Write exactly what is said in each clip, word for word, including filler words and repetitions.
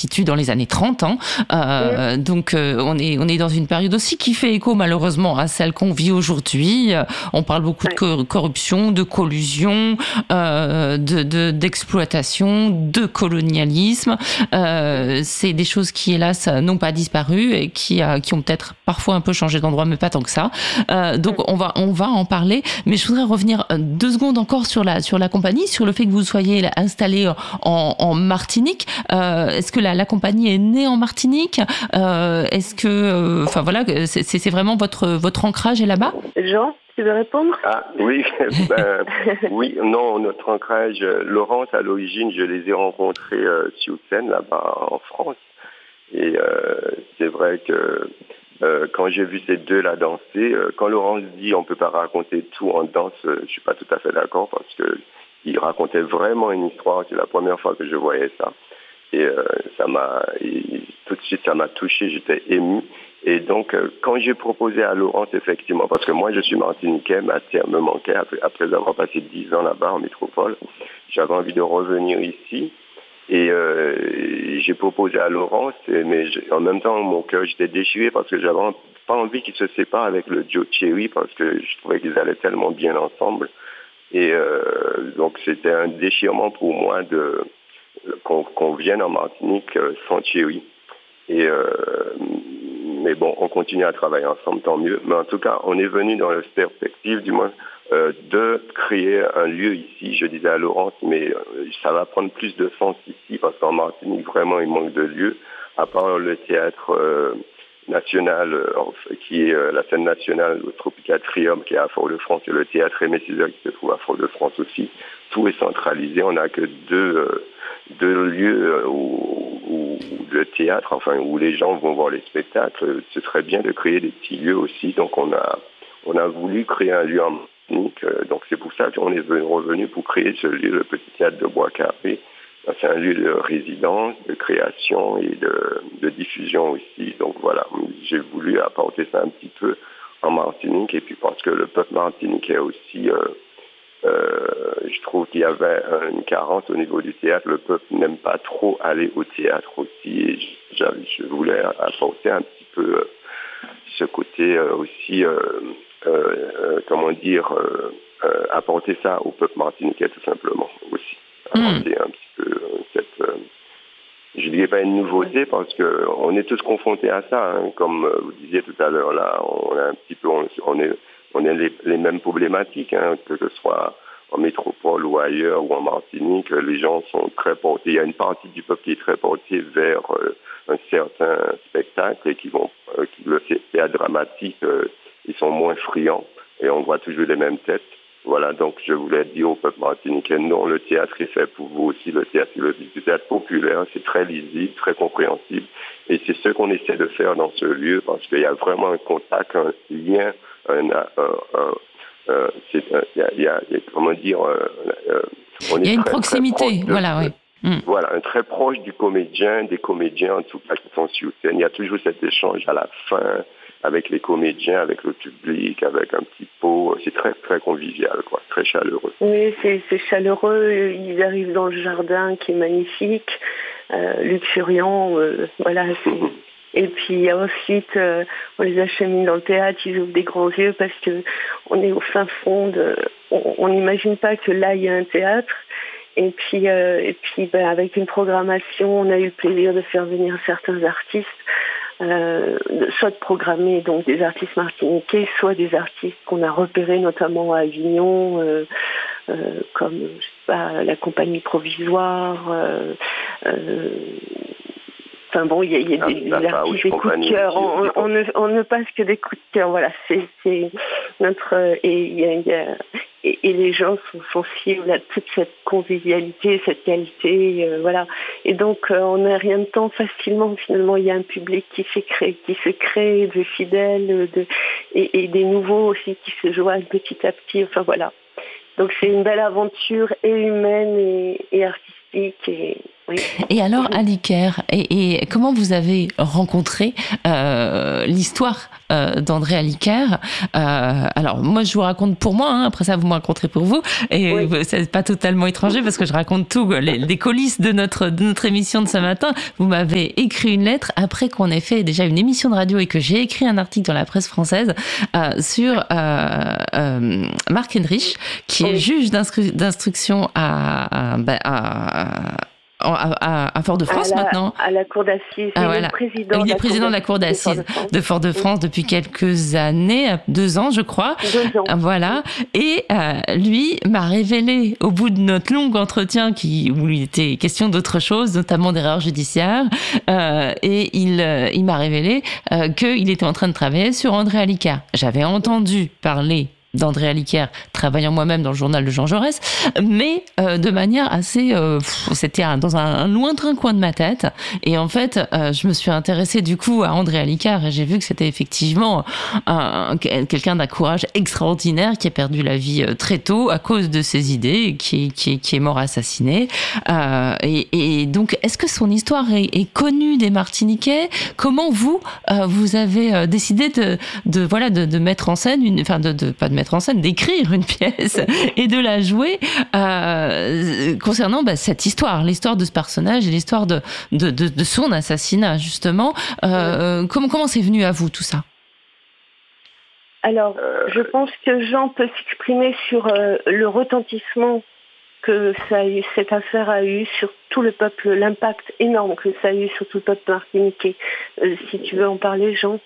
situe dans les années trente. Hein. Euh, oui. Donc, euh, on est, on est dans une période aussi qui fait écho, malheureusement, à celle qu'on vit aujourd'hui. Euh, on parle beaucoup oui. de cor- corruption, de collusion, euh, de, de, d'exploitation, de colonialisme. Euh, c'est des choses qui, hélas, n'ont pas disparu et qui, euh, qui ont peut-être parfois un peu changé d'endroit, mais pas tant que ça. Euh, donc, on va, on va en parler. Mais je voudrais revenir deux secondes encore sur la, sur la compagnie, sur le fait que vous soyez installé en, en Martinique. Euh, est-ce que la, la compagnie est née en Martinique? euh, Est-ce que, enfin euh, voilà, c'est, c'est vraiment votre, votre ancrage est là-bas? Jean, tu veux répondre? Ah oui, ben, oui, non, notre ancrage, Laurence, à l'origine, je les ai rencontrés euh, sur scène là-bas en France. Et euh, c'est vrai que euh, quand j'ai vu ces deux-là danser, euh, quand Laurence dit on peut pas raconter tout en danse, euh, je suis pas tout à fait d'accord parce que il racontait vraiment une histoire. C'est la première fois que je voyais ça. Et euh, ça m'a, et, tout de suite, ça m'a touché, j'étais ému. Et donc, euh, quand j'ai proposé à Laurence, effectivement, parce que moi, je suis martiniquais, ma terre me manquait après, après avoir passé dix ans là-bas en métropole, j'avais envie de revenir ici. Et euh, j'ai proposé à Laurence, mais je, en même temps, mon cœur, j'étais déchiré parce que j'avais pas envie qu'ils se séparent avec le duo Thierry parce que je trouvais qu'ils allaient tellement bien ensemble. Et euh, donc, c'était un déchirement pour moi de qu'on, qu'on vienne en Martinique euh, sans Thierry. Et euh, mais bon, on continue à travailler ensemble, tant mieux. Mais en tout cas, on est venu dans la perspective, du moins, euh, de créer un lieu ici. Je disais à Laurence, mais euh, ça va prendre plus de sens ici, parce qu'en Martinique, vraiment, il manque de lieux. À part le théâtre euh, national, euh, qui est euh, la scène nationale, le Tropical Trium, qui est à Fort-de-France, et le théâtre Aimé Césaire, qui se trouve à Fort-de-France aussi. Tout est centralisé. On n'a que deux... Euh, deux lieux où, où, où le théâtre, enfin où les gens vont voir les spectacles. Ce serait bien de créer des petits lieux aussi. Donc on a on a voulu créer un lieu en Martinique. Donc c'est pour ça qu'on est revenu pour créer ce lieu, le Petit Théâtre de Bois-Carré. C'est un lieu de résidence, de création et de, de diffusion aussi. Donc voilà, j'ai voulu apporter ça un petit peu en Martinique. Et puis parce que le peuple martiniquais aussi... Euh, Euh, je trouve qu'il y avait une carence au niveau du théâtre. Le peuple n'aime pas trop aller au théâtre aussi. Et je, je voulais apporter un petit peu euh, ce côté euh, aussi, euh, euh, comment dire, euh, euh, apporter ça au peuple martiniquais tout simplement aussi. Apporter mmh. un petit peu euh, cette... Euh, je ne dirais pas une nouveauté parce qu'on est tous confrontés à ça. Hein. Comme vous disiez tout à l'heure, là, on est un petit peu... On, on est On a les, les mêmes problématiques, hein, que ce soit en métropole ou ailleurs ou en Martinique. Les gens sont très portés. Il y a une partie du peuple qui est très portée vers euh, un certain spectacle et qui vont, euh, qui le théâtre dramatique, euh, ils sont moins friands et on voit toujours les mêmes têtes. Voilà, donc je voulais dire au peuple martiniquais, non, le théâtre est fait pour vous aussi. Le théâtre, le théâtre populaire, c'est très lisible, très compréhensible. Et c'est ce qu'on essaie de faire dans ce lieu parce qu'il y a vraiment un contact, un lien. Un, un, un, un, c'est, il y a, il y a, comment dire, euh, on est il y a une très, proximité, très voilà, de, oui. Mm. Voilà, un très proche du comédien, des comédiens en tout cas qui sont sur scène. Il y a toujours cet échange à la fin avec les comédiens, avec le public, avec un petit pot. C'est très très convivial, quoi, très chaleureux. Oui, c'est, c'est chaleureux. Ils arrivent dans le jardin qui est magnifique, euh, luxuriant. Euh, voilà, c'est. Mm-hmm. Et puis ensuite, euh, on les achemine dans le théâtre, ils ouvrent des grands yeux parce que on est au fin fond de... On n'imagine pas que là, il y a un théâtre. Et puis, euh, et puis ben, avec une programmation, on a eu le plaisir de faire venir certains artistes, euh, soit de programmer donc, des artistes martiniquais, soit des artistes qu'on a repérés notamment à Avignon, euh, euh, comme je sais pas, la compagnie provisoire... Euh, euh, Enfin bon, il y a, il y a des, des artistes, des coups de cœur. On, on, ne, on ne passe que des coups de cœur. Voilà, c'est, c'est notre et, il y a, il y a, et, et les gens sont sensibles à toute cette convivialité, cette qualité, euh, voilà. Et donc euh, on n'a rien de temps facilement. Finalement, il y a un public qui s'est créé, qui se crée, de fidèles, de et, et des nouveaux aussi qui se joignent petit à petit. Enfin voilà. Donc c'est une belle aventure et humaine et, et artistique et Oui. Et alors, Ali Ker, et, et comment vous avez rencontré euh, l'histoire euh, d'André Ali Ker? euh, Alors, moi, je vous raconte pour moi, hein, après ça, vous me raconterez pour vous. Et oui. C'est pas totalement étranger parce que je raconte tout, les, les coulisses de notre, de notre émission de ce matin. Vous m'avez écrit une lettre après qu'on ait fait déjà une émission de radio et que j'ai écrit un article dans la presse française euh, sur euh, euh, Marc Henrich, qui oui. est juge d'instru- d'instruction à, à, à, à À, à, à Fort-de-France à la, maintenant. À la Cour d'assises. Ah, voilà. président Il est président de la Cour d'assises de Fort-de-France depuis quelques années, deux ans je crois. Deux ans. Voilà. Et euh, lui m'a révélé au bout de notre long entretien qui, où il était question d'autre chose, notamment d'erreurs judiciaires, euh, et il, euh, il m'a révélé euh, qu'il était en train de travailler sur André Ali Ker. J'avais entendu parler d'André Ali Ker, travaillant moi-même dans le journal de Jean Jaurès, mais euh, de manière assez... Euh, pff, c'était un, dans un, un lointain coin de ma tête. Et en fait, euh, je me suis intéressée du coup à André Ali Ker et j'ai vu que c'était effectivement un, un, quelqu'un d'un courage extraordinaire qui a perdu la vie très tôt à cause de ses idées, qui, qui, qui est mort assassiné. Euh, et, et donc, est-ce que son histoire est, est connue des Martiniquais? Comment vous, euh, vous avez décidé de, de, voilà, de, de mettre en scène, une, enfin de, de, pas de mettre en scène, d'écrire une pièce et de la jouer euh, concernant bah, cette histoire, l'histoire de ce personnage et l'histoire de, de, de, de son assassinat, justement. Euh, comment, comment c'est venu à vous, tout ça? Alors, je pense que Jean peut s'exprimer sur euh, le retentissement que ça a eu, cette affaire a eu sur tout le peuple, l'impact énorme que ça a eu sur tout le peuple martiniquais. Euh, si tu veux en parler, Jean.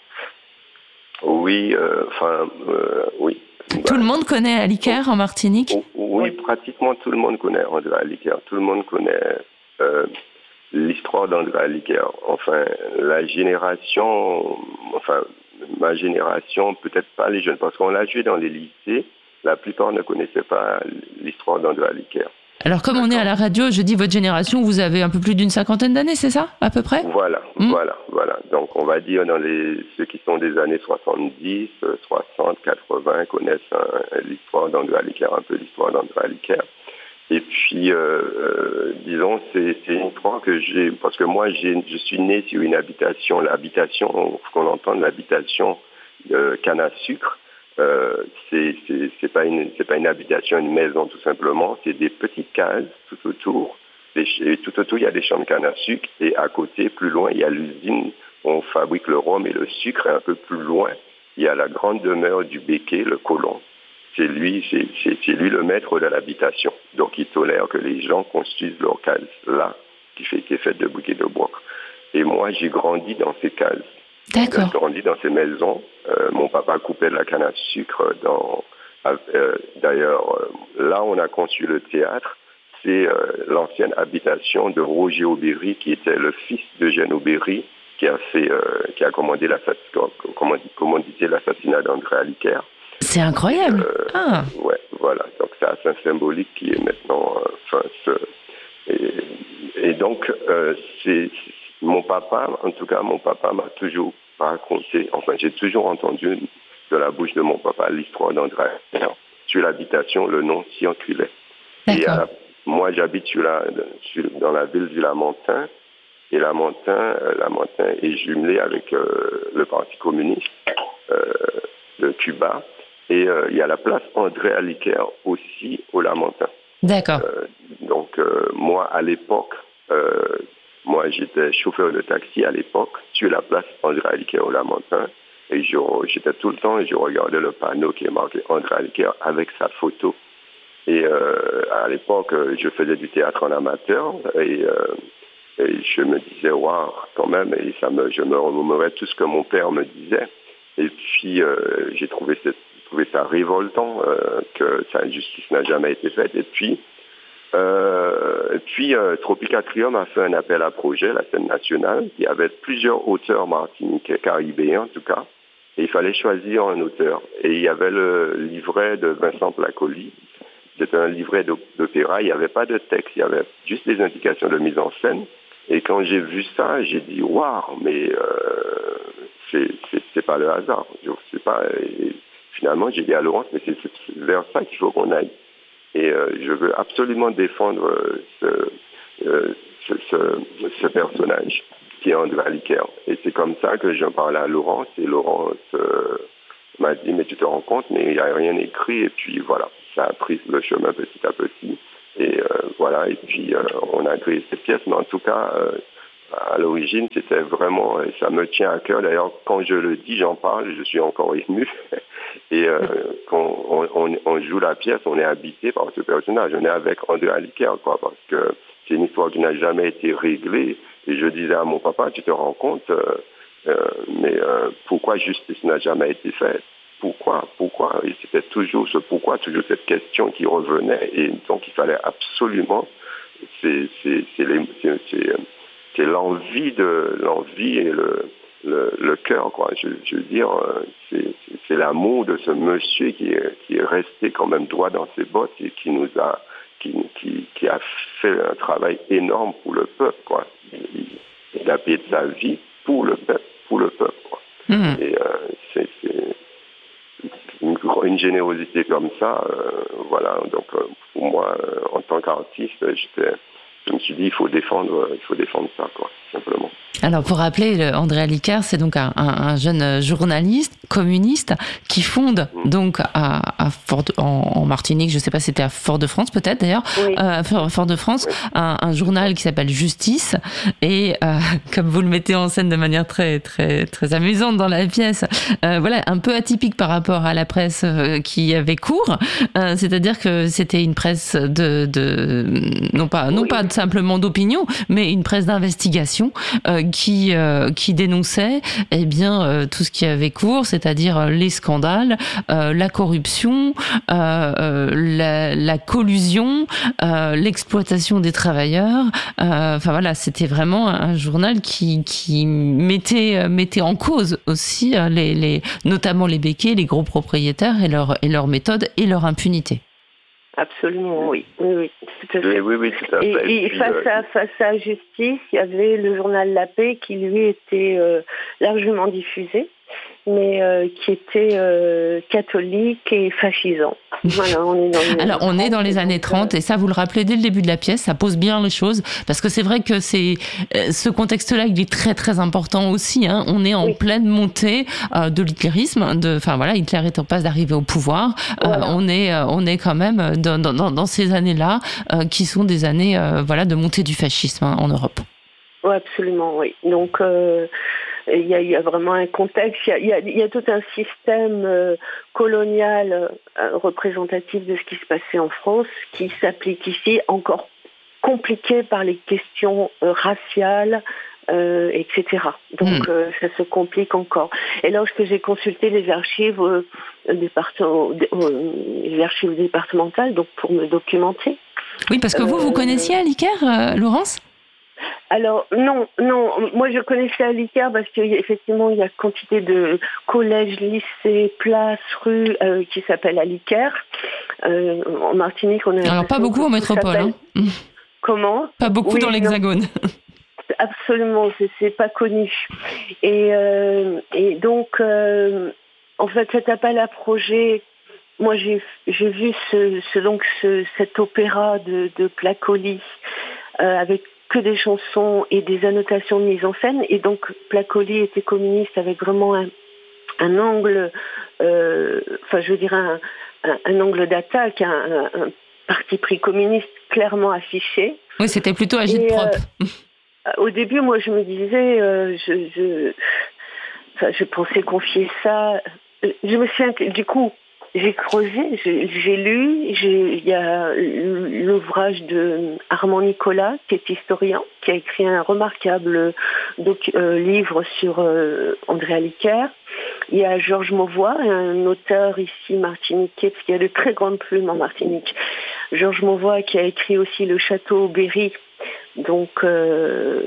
Oui, enfin, euh, euh, oui. Tout bah, le monde connaît Ali Ker en Martinique? Oui, oui, pratiquement tout le monde connaît André Ali Ker. Tout le monde connaît euh, l'histoire d'André Ali Ker. Enfin, la génération, enfin, ma génération, peut-être pas les jeunes, parce qu'on l'a joué dans les lycées, la plupart ne connaissaient pas l'histoire d'André Ali Ker. Alors, comme on est à la radio, je dis votre génération, vous avez un peu plus d'une cinquantaine d'années, c'est ça, à peu près? Voilà, mmh. voilà, voilà. Donc, on va dire dans les ceux qui sont des années soixante-dix, soixante, quatre-vingts connaissent hein, l'histoire d'André Ali Ker, un peu l'histoire d'André Ali Ker. Et puis, euh, euh, disons, c'est, c'est une histoire que j'ai, parce que moi, j'ai, je suis né sur une habitation, l'habitation, ce qu'on entend de l'habitation de canne à sucre. Euh, c'est, c'est, c'est pas une, c'est pas une habitation, une maison tout simplement. C'est des petites cases tout autour. Des, et tout autour, il y a des champs de canne à sucre. Et à côté, plus loin, il y a l'usine où on fabrique le rhum et le sucre. Et un peu plus loin, il y a la grande demeure du béquet, le colon. C'est lui, c'est, c'est, c'est lui le maître de l'habitation. Donc, il tolère que les gens construisent leur case là, qui, fait, qui est faite de briques et de bois. Et moi, j'ai grandi dans ces cases. D'accord. J'ai grandi dans ces maisons. Euh, mon papa coupait de la canne à sucre. Dans, euh, d'ailleurs, euh, là, on a conçu le théâtre. C'est euh, l'ancienne habitation de Roger Aubéry, qui était le fils d'Eugène Aubéry, qui a fait, euh, qui a commandé l'assassinat, commandité l'assassinat d'André Ali Ker. C'est incroyable. Euh, ah. Ouais, voilà. Donc c'est assez un symbolique qui est maintenant. Euh, enfin, ce, et, et donc euh, c'est, c'est mon papa, en tout cas, mon papa m'a toujours raconté. Enfin, j'ai toujours entendu de la bouche de mon papa l'histoire d'André sur l'habitation, le nom circulait. Et euh, moi, j'habite sur la, sur, dans la ville du Lamentin. Et Lamentin, euh, Lamentin est jumelé avec euh, le Parti communiste euh, de Cuba. Et euh, il y a la place André Ali Ker aussi au Lamentin. D'accord. Euh, donc, euh, moi, à l'époque, euh, moi, j'étais chauffeur de taxi à l'époque sur la place André Ali Ker au Lamentin. Et je, j'étais tout le temps et je regardais le panneau qui est marqué André Ali Ker avec sa photo. Et euh, à l'époque, je faisais du théâtre en amateur et, euh, et je me disais, waouh, quand même, et ça me, je me remémorais tout ce que mon père me disait. Et puis, euh, j'ai trouvé, cette, trouvé ça révoltant euh, que cette injustice n'a jamais été faite. Et puis, euh, et puis euh, Tropicatrium a fait un appel à projet, la scène nationale, qui avait plusieurs auteurs martiniquais, caribéens en tout cas, et il fallait choisir un auteur. Et il y avait le livret de Vincent Placoli. C'était un livret d'opéra, il n'y avait pas de texte, il y avait juste des indications de mise en scène. Et quand j'ai vu ça, j'ai dit, waouh, mais euh, c'est, c'est, c'est pas le hasard. Je sais pas. Et finalement, j'ai dit à Laurence, mais c'est, c'est vers ça qu'il faut qu'on aille. Et euh, je veux absolument défendre euh, ce, euh, ce, ce, ce personnage qui est André Aliker. Et c'est comme ça que j'en parlais à Laurence, et Laurence euh, m'a dit, mais tu te rends compte, mais il n'y a rien écrit, et puis voilà, ça a pris le chemin petit à petit, et euh, voilà, et puis euh, on a créé cette pièce, mais en tout cas, euh, à l'origine, c'était vraiment, et ça me tient à cœur, d'ailleurs, quand je le dis, j'en parle, je suis encore ému, et euh, quand on, on, on joue la pièce, on est habité par ce personnage, on est avec André Aliker, quoi, parce que c'est une histoire qui n'a jamais été réglée, et je disais à mon papa, tu te rends compte, euh, euh, mais euh, pourquoi justice n'a jamais été faite? Pourquoi? Pourquoi? Et c'était toujours ce pourquoi, toujours cette question qui revenait, et donc il fallait absolument, c'est, c'est, c'est, les, c'est, c'est, c'est l'envie de l'envie et le, le, le cœur, quoi. Je, je veux dire, c'est, c'est, c'est l'amour de ce monsieur qui est, qui est resté quand même droit dans ses bottes et qui nous a Qui, qui, qui a fait un travail énorme pour le peuple, quoi. Il, il a payé de sa vie pour le peuple, pour le peuple, quoi. Mmh. Et euh, c'est, c'est une, une générosité comme ça, euh, voilà. Donc euh, pour moi, euh, en tant qu'artiste, j'étais, je me suis dit, il faut défendre, il faut défendre ça, quoi, simplement. Alors, pour rappeler, André Aliker, c'est donc un, un, un jeune journaliste communiste qui fonde donc à, à Fort, en, en Martinique, je ne sais pas si c'était à Fort-de-France peut-être d'ailleurs, oui. euh, Fort-de-France, oui. un, un journal qui s'appelle Justice. Et euh, comme vous le mettez en scène de manière très très très amusante dans la pièce, euh, voilà, un peu atypique par rapport à la presse euh, qui avait cours. Euh, c'est-à-dire que c'était une presse de, de non pas non oui. pas simplement d'opinion, mais une presse d'investigation. Euh, qui euh, qui dénonçait eh bien euh, tout ce qui avait cours, c'est-à-dire euh, les scandales, euh, la corruption, euh, euh, la, la collusion, euh, l'exploitation des travailleurs. Euh, enfin voilà, c'était vraiment un journal qui qui mettait mettait en cause aussi euh, les les notamment les béquets, les gros propriétaires et leur et leurs méthodes et leur impunité. Absolument, oui. Oui, oui, tout à Oui, fait. oui, oui, tout à fait. Et, et, et face, à, face à Justice, il y avait le journal La Paix qui, lui, était euh, largement diffusé, mais euh, qui était euh, catholique et fascisant. Voilà, on est dans les Alors, on est dans les années trente, et ça, vous le rappelez dès le début de la pièce, ça pose bien les choses, parce que c'est vrai que c'est ce contexte-là, il est très, très important aussi. Hein. On est en oui. pleine montée euh, de l'hitlérisme, de, enfin voilà, Hitler est en passe d'arriver au pouvoir. Voilà. Euh, on est, euh, on est quand même dans, dans, dans ces années-là, euh, qui sont des années, euh, voilà, de montée du fascisme hein, en Europe. Oui, absolument, oui. Donc, euh, il y, a, il y a vraiment un contexte, il y a, il y a, il y a tout un système euh, colonial euh, représentatif de ce qui se passait en France qui s'applique ici, encore compliqué par les questions euh, raciales, euh, et cetera. Donc, mmh. euh, ça se complique encore. Et lorsque j'ai consulté les archives, euh, départe- euh, les archives départementales, donc pour me documenter. Oui, parce que vous, euh, vous connaissiez Aliker, euh, Laurence ? Alors non, non, moi je connaissais Aliker parce qu'effectivement il y a quantité de collèges, lycées, places, rues euh, qui s'appellent Aliker. Euh, en Martinique, on a... Alors pas beaucoup en métropole. Hein. Comment ? Pas beaucoup oui, dans l'Hexagone. Non. Absolument, c'est, c'est pas connu. Et, euh, et donc, euh, en fait, cet appel à projet, moi j'ai, j'ai vu ce, ce, donc ce, cet opéra de, de Placoli euh, avec que des chansons et des annotations de mise en scène. Et donc, Placoli était communiste avec vraiment un, un angle, euh, enfin, je veux dire, un, un, un angle d'attaque, un, un, un parti pris communiste clairement affiché. Oui, c'était plutôt agite-propre. Euh, au début, moi, je me disais, euh, je, je, enfin, je pensais confier ça. Je me suis, du coup, j'ai creusé, j'ai, j'ai lu, j'ai, il y a l'ouvrage de Armand Nicolas, qui est historien, qui a écrit un remarquable doc, euh, livre sur euh, André Aliker. Il y a Georges Mauvois, un auteur ici martiniquais, parce qu'il y a de très grandes plumes en Martinique. Georges Mauvois qui a écrit aussi Le Château Berry, donc euh,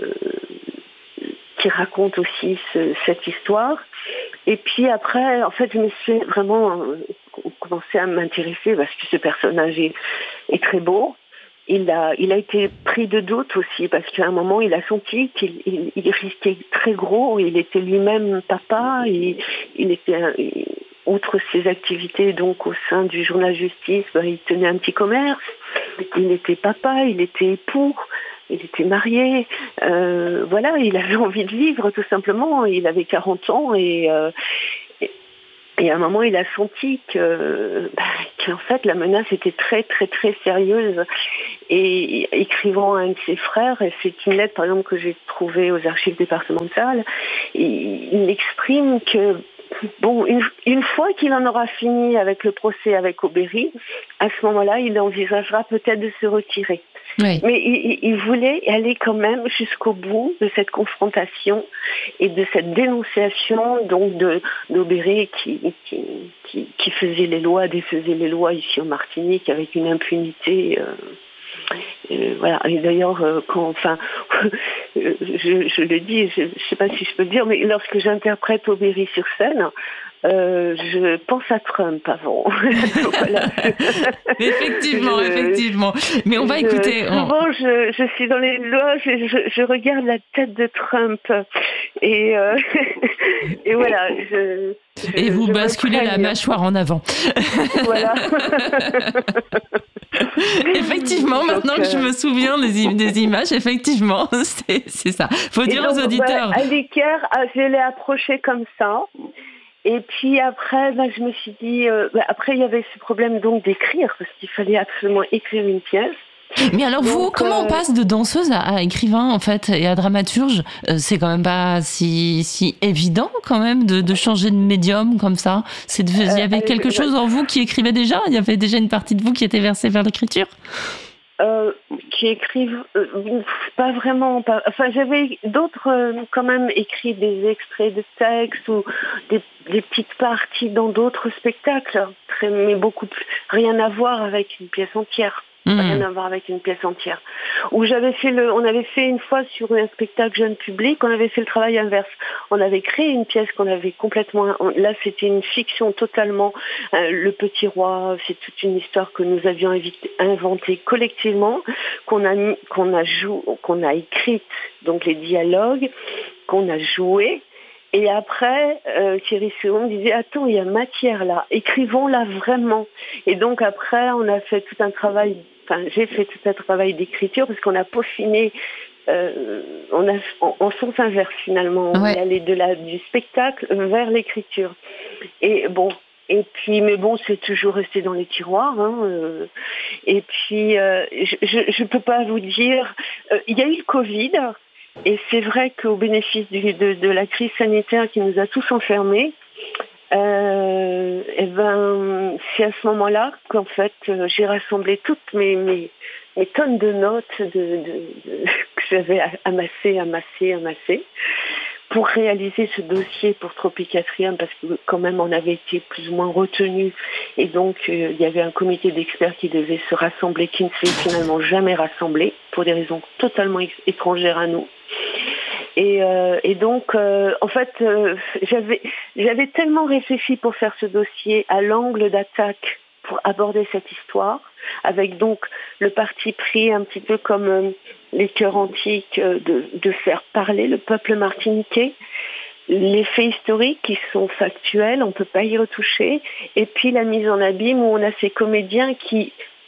qui raconte aussi ce, cette histoire. Et puis après, en fait, je me suis vraiment commencé à m'intéresser parce que ce personnage est, est très beau. Il a, il a été pris de doute aussi parce qu'à un moment, il a senti qu'il il, il risquait très gros. Il était lui-même papa. Il, il était, il, outre ses activités donc au sein du journal Justice, ben, il tenait un petit commerce. Il était papa, il était époux. il était marié, euh, voilà, il avait envie de vivre tout simplement. Il avait quarante ans et, euh, et, et à un moment il a senti que, bah, qu'en fait la menace était très très très sérieuse. Et écrivant à un de ses frères, et c'est une lettre par exemple que j'ai trouvée aux archives départementales, il, il exprime que bon, une, une fois qu'il en aura fini avec le procès avec Aubéry, à ce moment-là, il envisagera peut-être de se retirer. Oui. Mais il, il voulait aller quand même jusqu'au bout de cette confrontation et de cette dénonciation donc de d'Aubéry qui, qui, qui, qui faisait les lois, défaisait les lois ici en Martinique avec une impunité. Euh, Euh, voilà. Et d'ailleurs, euh, quand, enfin, je, je le dis, je ne sais pas si je peux le dire, mais lorsque j'interprète Aubéry sur scène, euh, je pense à Trump avant. Voilà. Effectivement, je, effectivement. Mais on va je, écouter. Souvent, on... je, je suis dans les loges et je, je regarde la tête de Trump. Et, euh, et voilà. Je, je, et vous basculez la mâchoire en avant. Voilà. Effectivement, Donc, maintenant que je me souviens des, des images, effectivement, c'est, c'est ça. Faut dire donc, aux auditeurs. Bah, Aliker, je l'ai approché comme ça. Et puis après, bah, je me suis dit, euh, bah, après il y avait ce problème donc d'écrire, parce qu'il fallait absolument écrire une pièce. Mais alors vous, donc, comment euh... on passe de danseuse à, à écrivain en fait et à dramaturge? euh, C'est quand même pas si, si évident quand même de, de changer de médium comme ça. C'est de, il y avait euh, quelque euh, chose ouais. en vous qui écrivait déjà? Il y avait déjà une partie de vous qui était versée vers l'écriture? Euh, qui écrivent euh, pas vraiment pas, enfin j'avais d'autres euh, quand même écrit des extraits de textes ou des, des petites parties dans d'autres spectacles très, mais beaucoup plus rien à voir avec une pièce entière. Mmh. Rien à voir avec une pièce entière. Où j'avais fait le, on avait fait une fois sur un spectacle jeune public, on avait fait le travail inverse. On avait créé une pièce qu'on avait complètement, on, là c'était une fiction totalement, euh, Le Petit Roi, c'est toute une histoire que nous avions invité, inventée collectivement, qu'on a mis, qu'on a joué, qu'on a écrite, donc les dialogues, qu'on a joué. Et après, euh, Thierry Seron me disait, attends, il y a matière là, écrivons-la vraiment. Et donc après, on a fait tout un travail, enfin j'ai fait tout un travail d'écriture parce qu'on a peaufiné, euh, on a en, en sens inverse finalement, on ouais. est allé de la, du spectacle vers l'écriture. Et bon, et puis, mais bon, c'est toujours resté dans les tiroirs. Hein, euh, et puis, euh, je ne peux pas vous dire, euh, il y a eu le Covid. Et c'est vrai qu'au bénéfice du, de, de la crise sanitaire qui nous a tous enfermés, euh, et ben, c'est à ce moment-là qu'en fait euh, j'ai rassemblé toutes mes, mes, mes tonnes de notes de, de, de, que j'avais amassées, amassées, amassées, pour réaliser ce dossier pour Tropicatrium, parce que quand même on avait été plus ou moins retenus, et donc euh, il y avait un comité d'experts qui devait se rassembler, qui ne s'est finalement jamais rassemblé, pour des raisons totalement étrangères à nous. Et, euh, et donc, euh, en fait, euh, j'avais, j'avais tellement réfléchi pour faire ce dossier à l'angle d'attaque pour aborder cette histoire, avec donc le parti pris un petit peu comme euh, les chœurs antiques, euh, de, de faire parler le peuple martiniquais, les faits historiques qui sont factuels, on ne peut pas y retoucher, et puis la mise en abîme où on a ces comédiens qui,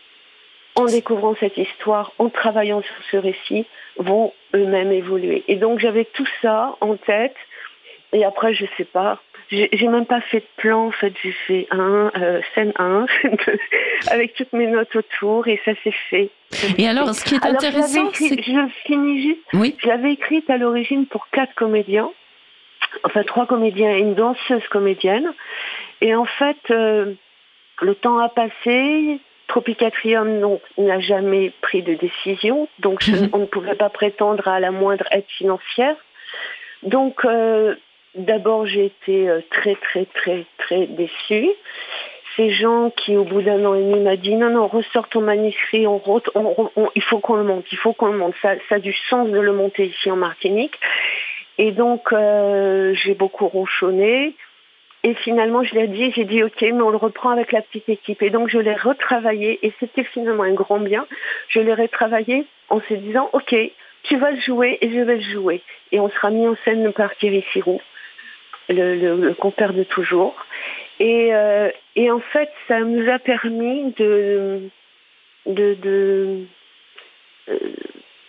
en découvrant cette histoire, en travaillant sur ce récit, vont eux-mêmes évoluer. Et donc j'avais tout ça en tête, et après je sais pas, j'ai, j'ai même pas fait de plan, en fait j'ai fait un, euh, scène un, avec toutes mes notes autour, et ça s'est fait. Ça et alors ce qui est alors, intéressant, écrit, c'est... Je finis juste, oui. Je l'avais écrite à l'origine pour quatre comédiens, enfin trois comédiens et une danseuse comédienne, et en fait, euh, le temps a passé. Tropicatrium non, n'a jamais pris de décision, donc je, on ne pouvait pas prétendre à la moindre aide financière. Donc, euh, d'abord, j'ai été euh, très, très, très, très déçue. Ces gens qui, au bout d'un an et demi, m'ont dit « Non, non, ressort ton manuscrit, on, on, on, on, il faut qu'on le monte, il faut qu'on le monte. Ça, ça a du sens de le monter ici en Martinique. » Et donc, euh, j'ai beaucoup ronchonné. Et finalement, je l'ai dit, j'ai dit, OK, mais on le reprend avec la petite équipe. Et donc, je l'ai retravaillé, et c'était finalement un grand bien. Je l'ai retravaillé en se disant, OK, tu vas le jouer et je vais le jouer. Et on sera mis en scène par Thierry Siroux, le, le, le compère de toujours. Et, euh, et en fait, ça nous a permis de... de, de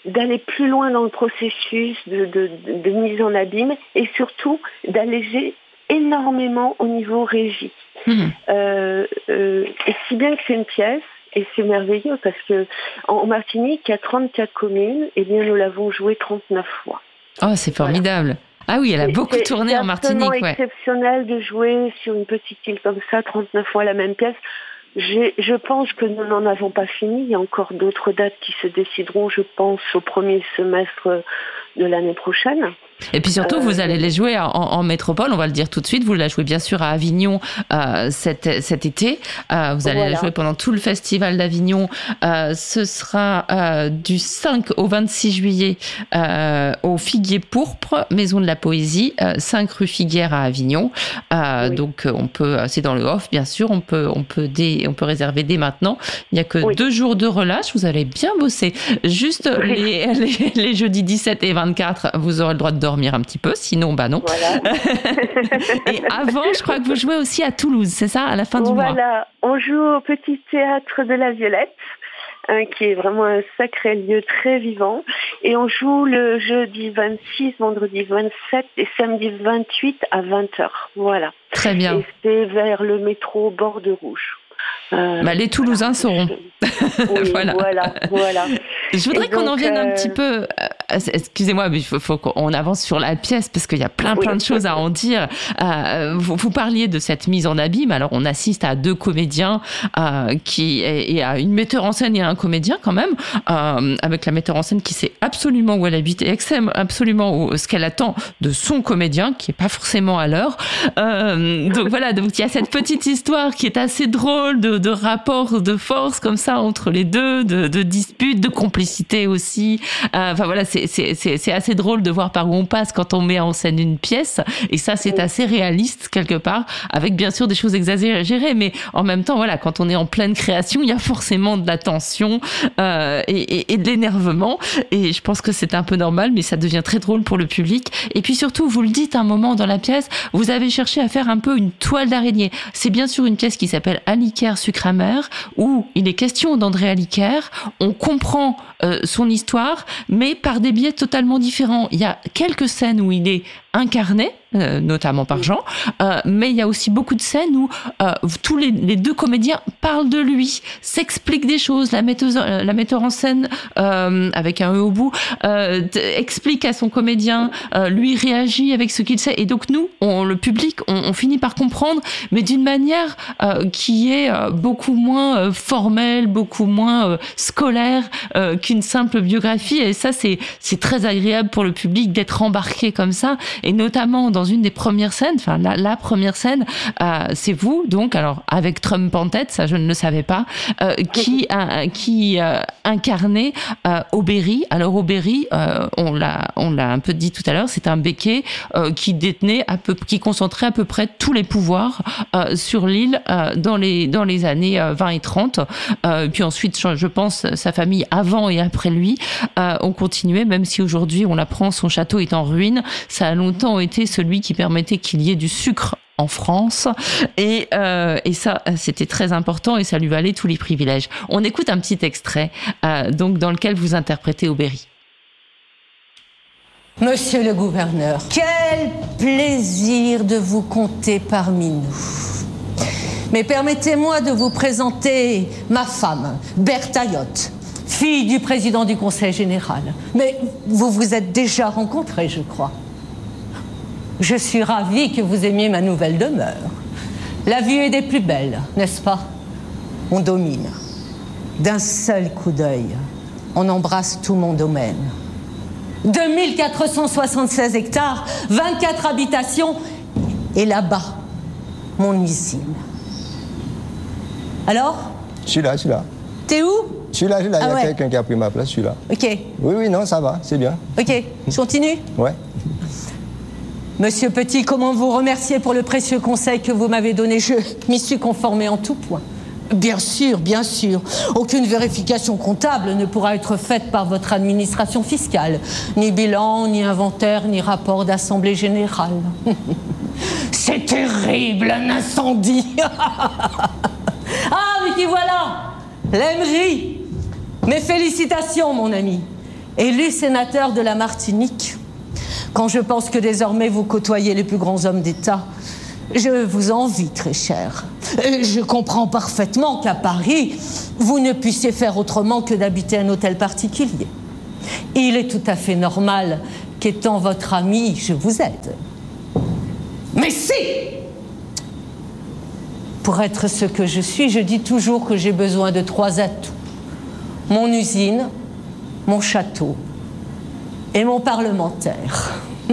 d'aller plus loin dans le processus de, de, de, de mise en abîme et surtout d'alléger énormément au niveau régie. Mmh. Euh, euh, et si bien que c'est une pièce, et c'est merveilleux parce que en Martinique, il y a trente-quatre communes, et bien nous l'avons joué trente-neuf fois. Oh, c'est formidable. Voilà. Ah oui, elle a beaucoup c'est, tourné c'est en Martinique. C'est exceptionnel ouais. de jouer sur une petite île comme ça, trente-neuf fois la même pièce. J'ai, je pense que nous n'en avons pas fini. Il y a encore d'autres dates qui se décideront, je pense, au premier semestre de l'année prochaine. Et puis surtout, euh, vous allez les jouer en, en métropole, on va le dire tout de suite. Vous la jouez bien sûr à Avignon euh, cet, cet été. Euh, vous allez voilà. la jouer pendant tout le festival d'Avignon. Euh, ce sera euh, du cinq au vingt-six juillet euh, au Figuier Pourpre, Maison de la Poésie, euh, cinq rue Figuière à Avignon. Euh, oui. Donc on peut, c'est dans le off bien sûr, on peut, on peut, dès, on peut réserver dès maintenant. Il n'y a que oui. deux jours de relâche, vous allez bien bosser. Juste oui. les, les, les jeudis dix-sept et vingt-quatre, vous aurez le droit de dormir un petit peu, sinon bah non. Voilà. Et avant, je crois que vous jouez aussi à Toulouse, c'est ça, à la fin du voilà. mois. Voilà, on joue au Petit Théâtre de la Violette, hein, qui est vraiment un sacré lieu très vivant. Et on joue le jeudi vingt-six, vendredi vingt-sept et samedi vingt-huit à vingt heures. Voilà. Très bien. Et c'est vers le métro Borde Rouge. Euh, bah, les Toulousains sauront. Oui, voilà. voilà, voilà. Je voudrais et qu'on donc, en vienne euh... un petit peu. Euh, excusez-moi, mais il faut, faut qu'on avance sur la pièce parce qu'il y a plein, plein oui. de choses à en dire. Euh, vous, vous parliez de cette mise en abîme. Alors, on assiste à deux comédiens euh, qui et, et à une metteur en scène et à un comédien quand même, euh, avec la metteur en scène qui sait absolument où elle habite et sait absolument où, ce qu'elle attend de son comédien, qui est pas forcément à l'heure. Euh, donc voilà, donc il y a cette petite histoire qui est assez drôle de de rapports de force comme ça entre les deux, de, de disputes, de complicité aussi. Euh, enfin voilà, c'est, c'est, c'est, c'est assez drôle de voir par où on passe quand on met en scène une pièce. Et ça, c'est assez réaliste quelque part, avec bien sûr des choses exagérées, mais en même temps, voilà, quand on est en pleine création, il y a forcément de la tension euh, et, et, et de l'énervement. Et je pense que c'est un peu normal, mais ça devient très drôle pour le public. Et puis surtout, vous le dites un moment dans la pièce, vous avez cherché à faire un peu une toile d'araignée. C'est bien sûr une pièce qui s'appelle Aliker Sucre amer, où il est question d'André Aliker. On comprend euh, son histoire, mais par des biais totalement différents. Il y a quelques scènes où il est incarné, euh, notamment par Jean, euh, mais il y a aussi beaucoup de scènes où euh, tous les, les deux comédiens parlent de lui, s'expliquent des choses. La metteuse, euh, la metteur en scène, euh, avec un E au bout, euh, explique à son comédien, euh, lui réagit avec ce qu'il sait. Et donc nous, on, le public, on, on finit par comprendre, mais d'une manière euh, qui est euh, beaucoup moins euh, formelle, beaucoup moins euh, scolaire euh, qu'une simple biographie. Et ça, c'est, c'est très agréable pour le public d'être embarqué comme ça. Et notamment dans une des premières scènes, enfin la, la première scène, euh, c'est vous, donc, alors avec Trump en tête, ça je ne le savais pas, euh, qui, euh, qui euh, incarnait euh, Aubéry. Alors Aubéry, euh, on, l'a, on l'a un peu dit tout à l'heure, c'est un béquet euh, qui détenait, à peu, qui concentrait à peu près tous les pouvoirs euh, sur l'île euh, dans, les, dans les années euh, vingt et trente. Euh, puis ensuite, je pense, sa famille avant et après lui euh, ont continué, même si aujourd'hui on l'apprend, son château est en ruine. Ça a longtemps été celui qui permettait qu'il y ait du sucre en France. Et, euh, et ça, c'était très important et ça lui valait tous les privilèges. On écoute un petit extrait euh, donc, dans lequel vous interprétez Aubéry. Monsieur le gouverneur, quel plaisir de vous compter parmi nous. Mais permettez-moi de vous présenter ma femme, Bertaillotte, fille du président du Conseil général. Mais vous vous êtes déjà rencontrés, je crois. Je suis ravie que vous aimiez ma nouvelle demeure. La vue est des plus belles, n'est-ce pas? On domine. D'un seul coup d'œil, on embrasse tout mon domaine. deux mille quatre cent soixante-seize hectares, vingt-quatre habitations, et là-bas, mon usine. Alors? Je suis là, je suis là. T'es où? Je suis là, je suis là. Ah il y a ouais. quelqu'un qui a pris ma place, je suis là. Ok. Oui, oui, non, ça va, c'est bien. Ok, je continue? Ouais. Monsieur Petit, comment vous remercier pour le précieux conseil que vous m'avez donné? Je m'y suis conformé en tout point. Bien sûr, bien sûr. Aucune vérification comptable ne pourra être faite par votre administration fiscale. Ni bilan, ni inventaire, ni rapport d'assemblée générale. C'est terrible, un incendie. Ah, mais qui voilà, l'Aimerie. Mes félicitations, mon ami. élu sénateur de la Martinique, quand je pense que désormais vous côtoyez les plus grands hommes d'État, je vous envie, très cher. Je comprends parfaitement qu'à Paris, vous ne puissiez faire autrement que d'habiter un hôtel particulier. Il est tout à fait normal qu'étant votre ami, je vous aide. Mais si! Pour être ce que je suis, je dis toujours que j'ai besoin de trois atouts. Mon usine, mon château et mon parlementaire.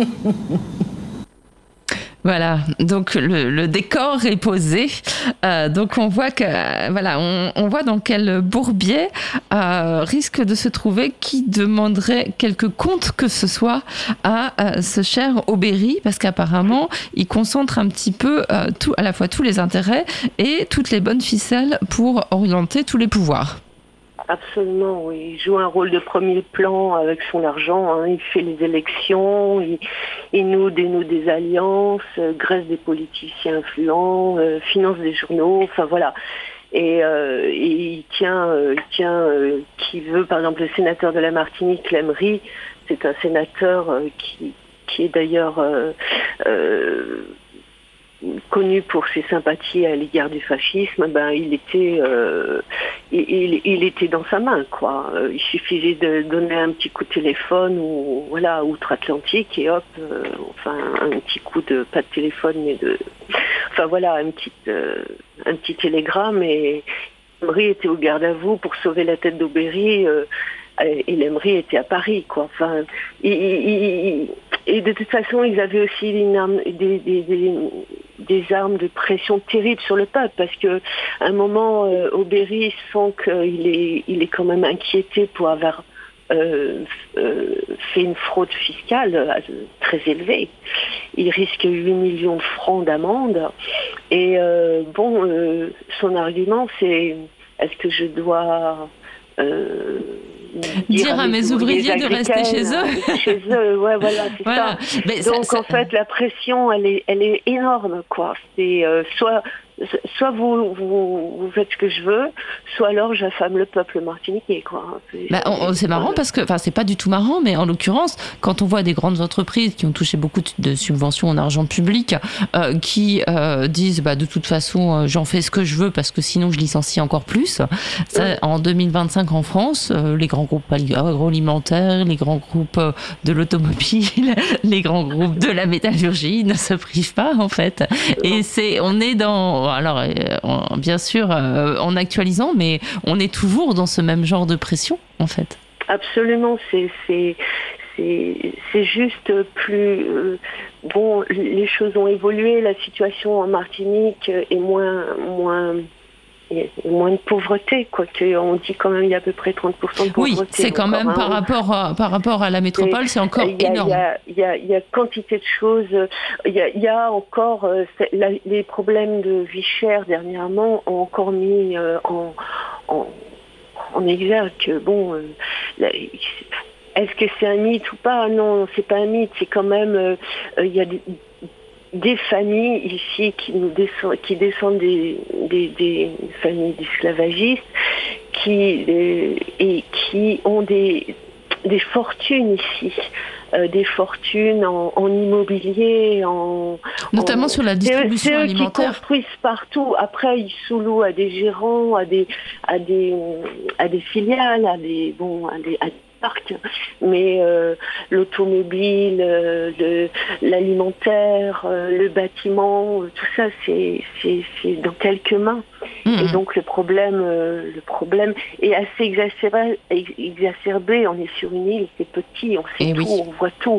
Voilà, donc le, le décor est posé. Euh, donc on voit que euh, voilà, on, on voit dans quel bourbier euh, risque de se trouver qui demanderait quelque compte que ce soit à euh, ce cher Aubéry, parce qu'apparemment il concentre un petit peu euh, tout, à la fois tous les intérêts et toutes les bonnes ficelles pour orienter tous les pouvoirs. Absolument, oui. Il joue un rôle de premier plan avec son argent. Hein. Il fait les élections, il, il noue, dénoue des alliances, euh, graisse des politiciens influents, euh, finance des journaux, enfin voilà. Et, euh, et il tient, euh, il tient euh, qui veut, par exemple, le sénateur de la Martinique, Lemery, c'est un sénateur euh, qui, qui est d'ailleurs... Euh, euh, connu pour ses sympathies à l'égard du fascisme, ben il était, euh, il, il, il était dans sa main, quoi. Il suffisait de donner un petit coup de téléphone ou voilà outre-Atlantique et hop, euh, enfin un petit coup de pas de téléphone mais de, enfin voilà un petit, euh, un petit télégramme et Lemery était au garde à vous pour sauver la tête d'Aubéry. Euh, et Lemery était à Paris, quoi. Enfin, il, il, il, et de toute façon, ils avaient aussi une arme, des, des, des, des armes de pression terribles sur le peuple, parce que à un moment, euh, Aubéry sent qu'il est, il est quand même inquiété pour avoir euh, euh, fait une fraude fiscale euh, très élevée. Il risque huit millions de francs d'amende. Et euh, bon, euh, son argument, c'est est-ce que je dois euh, dire, dire à mes ouvriers de rester chez eux. Chez eux, ouais, voilà, c'est voilà. ça. Mais Donc ça, en fait, la pression, elle est, elle est énorme, quoi. C'est euh, soit, soit vous, vous, vous faites ce que je veux, soit alors j'affame le peuple martiniquais, quoi. C'est, bah, on, c'est marrant parce que, enfin, c'est pas du tout marrant, mais en l'occurrence, quand on voit des grandes entreprises qui ont touché beaucoup de subventions en argent public, euh, qui euh, disent, bah, de toute façon, euh, j'en fais ce que je veux parce que sinon je licencie encore plus. Ça, oui. En deux mille vingt-cinq en France, euh, les grands groupes agroalimentaires, les grands groupes de l'automobile, les grands groupes de la métallurgie ne se privent pas, en fait. Et c'est, on est dans, alors, euh, bien sûr, euh, en actualisant, mais on est toujours dans ce même genre de pression, en fait. Absolument, c'est, c'est, c'est, c'est juste plus... Euh, bon, les choses ont évolué, la situation en Martinique est moins... moins Il y a moins de pauvreté, quoique on dit quand même il y a à peu près trente pour cent de pauvreté. Oui, c'est quand même hein. par, rapport à, par rapport à la métropole, c'est, c'est encore y a, énorme. Il y, y, y a quantité de choses. Il y a, y a encore euh, la, les problèmes de vie chère dernièrement ont encore mis euh, en, en, en exergue. Bon, euh, la, est-ce que c'est un mythe ou pas? Non, c'est pas un mythe. C'est quand même il euh, y a des des familles ici qui nous descendent, qui descendent des, des, des familles d'esclavagistes, qui euh, et qui ont des des fortunes ici, euh, des fortunes en, en immobilier, en notamment en, sur la distribution c'est eux, alimentaire. Qui construisent partout. Après, ils sous-louent à des gérants, à des à des à des filiales, à des bon à des à mais euh, l'automobile, euh, le, l'alimentaire, euh, le bâtiment, euh, tout ça, c'est, c'est, c'est dans quelques mains. Mmh. Et donc le problème, euh, le problème est assez exacerbé, exacerbé. On est sur une île, c'est petit, on sait Et tout, oui. on voit tout.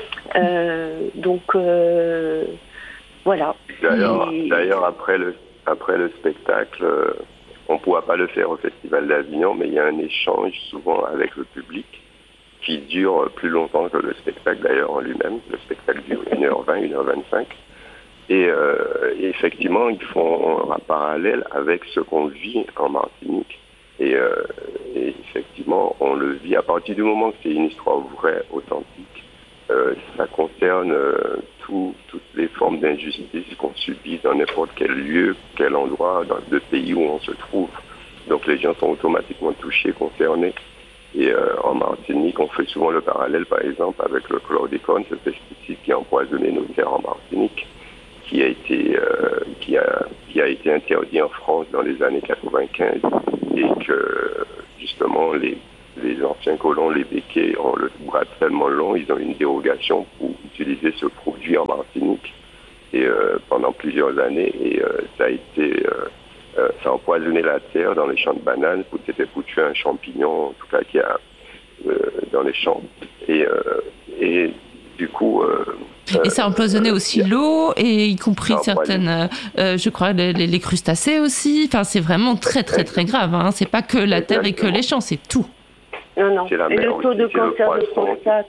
Euh, donc euh, voilà. D'ailleurs, Et... d'ailleurs après le après le spectacle. On ne pourra pas le faire au Festival d'Avignon, mais il y a un échange souvent avec le public qui dure plus longtemps que le spectacle d'ailleurs en lui-même. Le spectacle dure une heure vingt, une heure vingt-cinq. Et, euh, et effectivement, ils font un parallèle avec ce qu'on vit en Martinique. Et, euh, et effectivement, on le vit à partir du moment que c'est une histoire vraie, authentique. Euh, ça concerne euh, tout, toutes les formes d'injustice qu'on subit dans n'importe quel lieu, quel endroit, dans le pays où on se trouve. Donc les gens sont automatiquement touchés, concernés. Et euh, en Martinique, on fait souvent le parallèle, par exemple, avec le chlordécone, ce pesticide qui a empoisonné nos terres en Martinique, qui a été, euh, qui a, qui a été interdit en France dans les années quatre-vingt-quinze, et que justement les, les anciens colons, les Békés, ont le bras tellement long, ils ont une dérogation pour utiliser ce produit en Martinique, et euh, pendant plusieurs années, et euh, ça a été, euh, euh, ça a empoisonné la terre dans les champs de bananes, c'était pour tuer un champignon, en tout cas qui a euh, dans les champs, et, euh, et du coup. Euh, Et ça a empoisonné aussi l'eau, et y compris certaines, euh, je crois, les, les crustacés aussi. Enfin, c'est vraiment très, très, très grave. Hein. C'est pas que la terre et que les champs, c'est tout. Non, non. Et le taux de cancer de prostate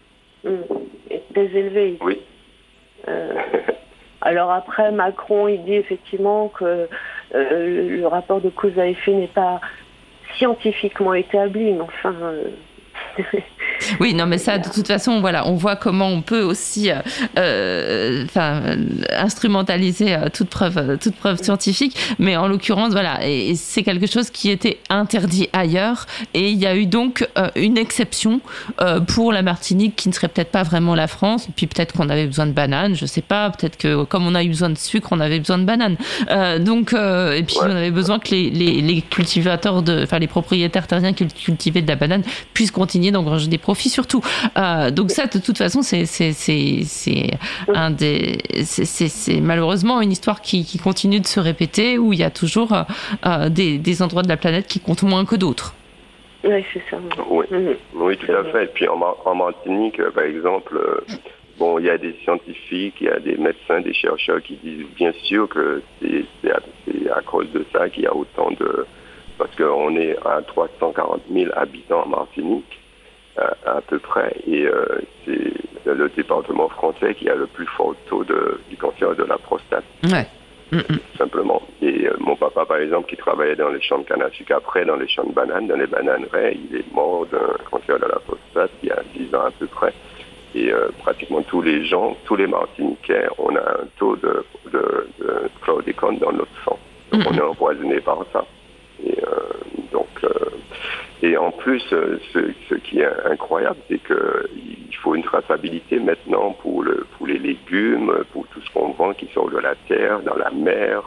est très élevé. Oui. Euh, alors après, Macron, il dit effectivement que euh, le rapport de cause à effet n'est pas scientifiquement établi, mais enfin... Euh, oui, non, mais ça, de toute façon, voilà, on voit comment on peut aussi, euh, euh, instrumentaliser euh, toute preuve, euh, toute preuve scientifique. Mais en l'occurrence, voilà, et, et c'est quelque chose qui était interdit ailleurs. Et il y a eu donc euh, une exception euh, pour la Martinique, qui ne serait peut-être pas vraiment la France. Et puis peut-être qu'on avait besoin de bananes, je sais pas. Peut-être que comme on a eu besoin de sucre, on avait besoin de bananes. Euh, donc, euh, et puis ouais. on avait besoin que les, les, les cultivateurs, de, enfin les propriétaires terriens qui cultivaient de la banane puissent continuer d'engranger des profits surtout. Euh, donc ça, de toute façon, c'est c'est c'est c'est un des c'est c'est, c'est malheureusement une histoire qui qui continue de se répéter, où il y a toujours euh, des des endroits de la planète qui comptent moins que d'autres. Oui, c'est ça. Oui, mmh. oui, tout à fait. Et puis en, en Martinique, par exemple, euh, bon, il y a des scientifiques, il y a des médecins, des chercheurs qui disent bien sûr que c'est c'est à, c'est à cause de ça qu'il y a autant de, parce qu'on est à trois cent quarante mille habitants en Martinique. À, à peu près, et euh, c'est le département français qui a le plus fort taux de, du cancer de la prostate. Ouais. Tout simplement. Et euh, mon papa, par exemple, qui travaillait dans les champs de canne à sucre, après dans les champs de bananes, dans les bananeraies, il est mort d'un cancer de la prostate il y a dix ans à peu près. Et euh, pratiquement tous les gens, tous les Martiniquais, on a un taux de, de, de chlordécone dans notre sang. Donc mm-hmm. on est empoisonné par ça. Et euh, donc... Euh, Et en plus, ce, ce qui est incroyable, c'est qu'il faut une traçabilité maintenant pour, le, pour les légumes, pour tout ce qu'on vend qui sort de la terre, dans la mer.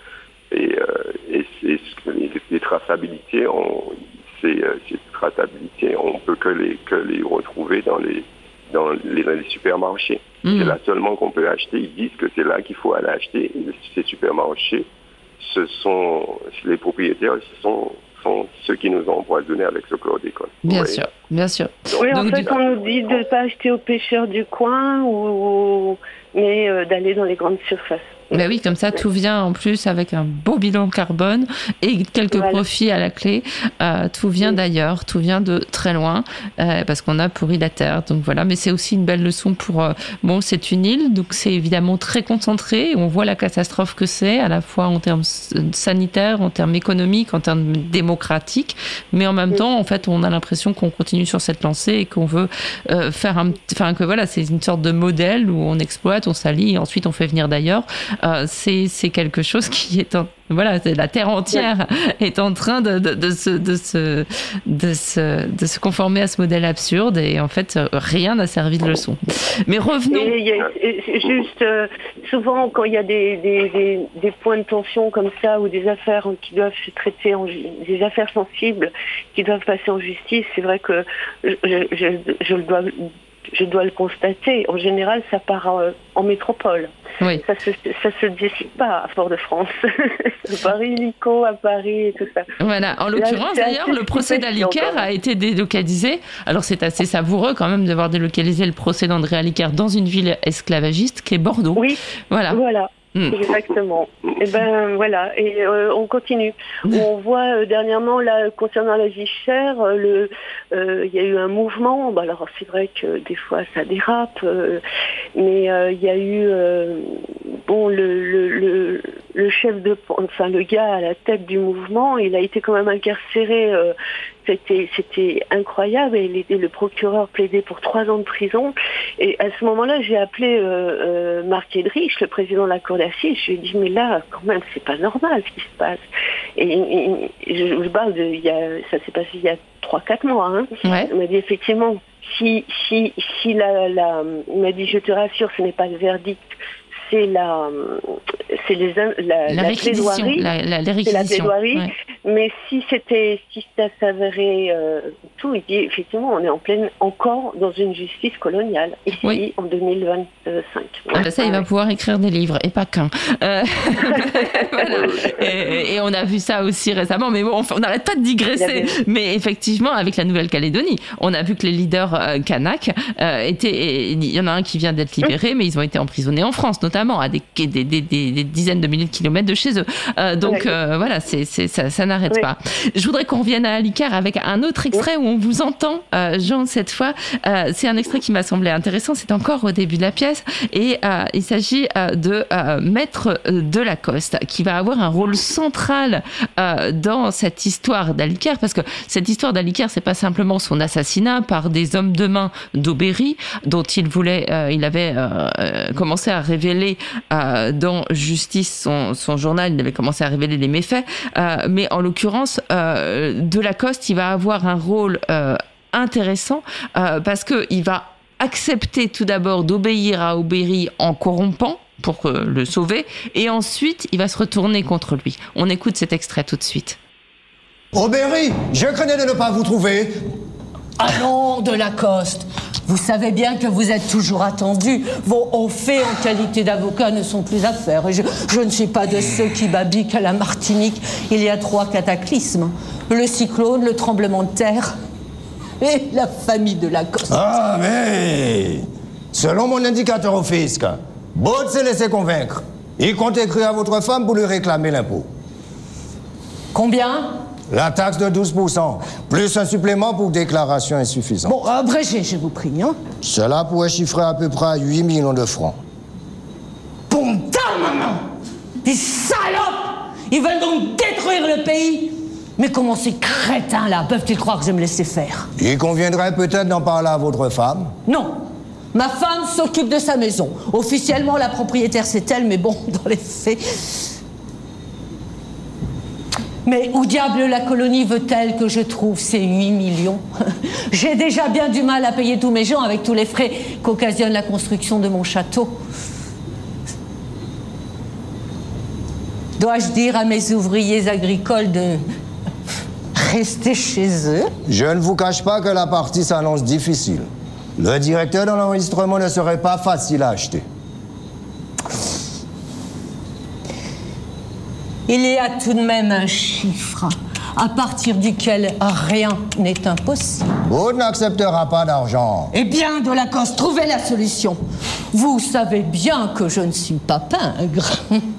Et, et c'est, les, les traçabilités, on, c'est, ces traçabilités, on peut que les, que les retrouver dans les, dans les, dans les supermarchés. Mmh. C'est là seulement qu'on peut acheter. Ils disent que c'est là qu'il faut aller acheter. Et ces supermarchés, ce sont les propriétaires, ce sont sont ceux qui nous ont empoisonnés avec ce chlordécone. Bien oui. sûr, bien sûr. Oui, Donc, en fait, du... on nous dit de ne pas acheter aux pêcheurs du coin, ou... mais euh, d'aller dans les grandes surfaces. Ben oui, comme ça, tout vient en plus avec un beau bilan carbone et quelques voilà. profits à la clé. Euh, tout vient oui. d'ailleurs, tout vient de très loin, euh, parce qu'on a pourri la terre. Donc voilà, mais c'est aussi une belle leçon pour... Euh, bon, c'est une île, donc c'est évidemment très concentré. On voit la catastrophe que c'est, à la fois en termes sanitaires, en termes économiques, en termes démocratiques. Mais en même oui. temps, en fait, on a l'impression qu'on continue sur cette lancée et qu'on veut euh, faire un... Enfin, que voilà, c'est une sorte de modèle où on exploite, on s'allie et ensuite on fait venir d'ailleurs. Euh, c'est, c'est quelque chose qui est en, voilà, la terre entière est en train de, de, de, se, de, se, de, se, de se conformer à ce modèle absurde, et en fait rien n'a servi de leçon. Mais revenons. Et y a, et juste euh, souvent quand il y a des, des, des, des points de tension comme ça, ou des affaires qui doivent se traiter en, des affaires sensibles qui doivent passer en justice, c'est vrai que je, je, je le dois je dois le constater, en général, ça part en, en métropole. Oui. Ça se, ça se décide pas à Fort-de-France. Paris, Lico, à Paris et tout ça. Voilà. En l'occurrence, Là, d'ailleurs, le procès d'Aliquer a été délocalisé. Alors, c'est assez savoureux quand même d'avoir délocalisé le procès d'André Aliquer dans une ville esclavagiste qui est Bordeaux. Oui. Voilà. Voilà. Mmh. Exactement. Et ben voilà, et euh, on continue. Mmh. On voit euh, dernièrement là concernant la vie chère, il euh, euh, y a eu un mouvement. Bah, alors c'est vrai que des fois ça dérape, euh, mais il euh, y a eu euh, bon le, le le le chef de, enfin le gars à la tête du mouvement, il a été quand même incarcéré. Euh, C'était, c'était incroyable, et les, le procureur plaidait pour trois ans de prison. Et à ce moment-là, j'ai appelé euh, euh, Marc Edrich, le président de la cour d'assises. Je lui ai dit, mais là, quand même, c'est pas normal ce qui se passe. Et, et, et je vous parle de, il y a, ça s'est passé il y a trois quatre mois. Hein. Ouais. Il m'a dit effectivement, si, si, si la, la, il m'a dit, je te rassure, ce n'est pas le verdict, c'est la, c'est les, la, la, la plaidoirie, la, la, la c'est la plaidoirie. Ouais. Mais si c'était, si ça s'avérait euh, tout, il dit effectivement, on est en pleine, encore dans une justice coloniale ici oui. en deux mille vingt-cinq. Ah ben ça, il va pouvoir écrire des livres et pas qu'un. Euh, voilà. et, et on a vu ça aussi récemment, mais bon, on n'arrête pas de digresser. Mais effectivement, avec la Nouvelle-Calédonie, on a vu que les leaders euh, Kanak euh, étaient, il y en a un qui vient d'être libéré, mmh. mais ils ont été emprisonnés en France, notamment à des, des, des, des, des dizaines de milliers de kilomètres de chez eux. Euh, donc oui. euh, voilà, c'est, c'est, ça, ça n'arrête oui. pas. Je voudrais qu'on revienne à Alikar avec un autre extrait oui. où on vous entend, euh, Jean, cette fois. Euh, c'est un extrait qui m'a semblé intéressant. C'est encore au début de la pièce. Et euh, il s'agit euh, de euh, Maître Delacoste, qui va avoir un rôle central euh, dans cette histoire d'Alikar, parce que cette histoire d'Alikar, c'est pas simplement son assassinat par des hommes de main d'Aubéry, dont il voulait, euh, il avait euh, commencé à révéler euh, dans Justice, son, son journal, il avait commencé à révéler les méfaits, euh, mais en l'occurrence, euh, Delacoste, il va avoir un rôle euh, intéressant euh, parce qu'il va accepter tout d'abord d'obéir à Aubéry en corrompant pour euh, le sauver, et ensuite il va se retourner contre lui. On écoute cet extrait tout de suite. Aubéry, je craignais de ne pas vous trouver. Allons, Delacoste, vous savez bien que vous êtes toujours attendu. Vos hauts faits en qualité d'avocat ne sont plus à faire. Et je, je ne suis pas de ceux qui babillent qu'à la Martinique, il y a trois cataclysmes. Le cyclone, le tremblement de terre et la famille Delacoste. Ah, mais selon mon indicateur au fisc, Baud s'est laissé convaincre. Il compte écrire à votre femme pour lui réclamer l'impôt. Combien ? La taxe de douze pour cent, plus un supplément pour déclaration insuffisante. Bon, abrégez, je vous prie, hein. Cela pourrait chiffrer à peu près à huit millions de francs. Putain, maman! Des salopes! Ils veulent donc détruire le pays? Mais comment ces crétins-là peuvent-ils croire que je vais me laisser faire? Il conviendrait peut-être d'en parler à votre femme. Non. Ma femme s'occupe de sa maison. Officiellement, la propriétaire, c'est elle, mais bon, dans les faits... Mais où diable la colonie veut-elle que je trouve ces huit millions? J'ai déjà bien du mal à payer tous mes gens avec tous les frais qu'occasionne la construction de mon château. Dois-je dire à mes ouvriers agricoles de rester chez eux? Je ne vous cache pas que la partie s'annonce difficile. Le directeur de l'enregistrement ne serait pas facile à acheter. Il y a tout de même un chiffre à partir duquel rien n'est impossible. Vous n'acceptera pas d'argent. Eh bien, Delacoste, trouvez la solution. Vous savez bien que je ne suis pas pingre.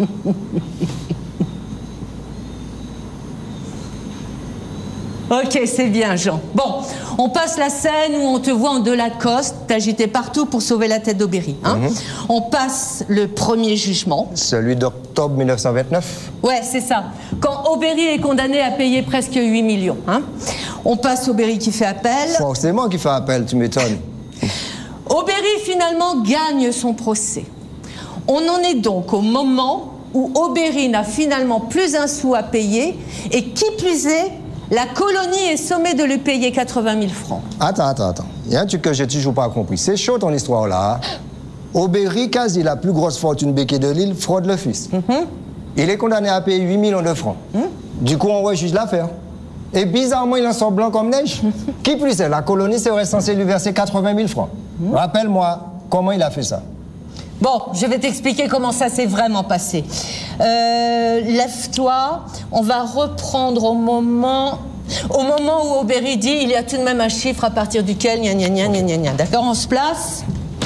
Ok, c'est bien, Jean. Bon, on passe la scène où on te voit en Delacoste, t'agiter partout pour sauver la tête d'Aubéry. Hein mm-hmm. On passe le premier jugement. Celui d'octobre dix-neuf cent vingt-neuf. Ouais, c'est ça. Quand Aubéry est condamné à payer presque huit millions. Hein on passe Aubéry qui fait appel. Forcément qui fait appel, tu m'étonnes. Aubéry, finalement, gagne son procès. On en est donc au moment où Aubéry n'a finalement plus un sou à payer et qui plus est, la colonie est sommée de lui payer quatre-vingt mille francs. Attends, attends, attends. Il y a un truc que j'ai toujours pas compris. C'est chaud ton histoire là. Aubéry, quasi la plus grosse fortune béquée de l'île, fraude le fils. Mm-hmm. Il est condamné à payer huit millions de francs. Mm-hmm. Du coup, on rejuge l'affaire. Et bizarrement, il en sort blanc comme neige. Mm-hmm. Qui plus est, la colonie serait censée lui verser quatre-vingt mille francs. Mm-hmm. Rappelle-moi, comment il a fait ça? Bon, je vais t'expliquer comment ça s'est vraiment passé. Euh, lève-toi, on va reprendre au moment... Au moment où Aubéry dit, il y a tout de même un chiffre à partir duquel... Gna, gna, gna, gna, gna, gna. D'accord, on se place?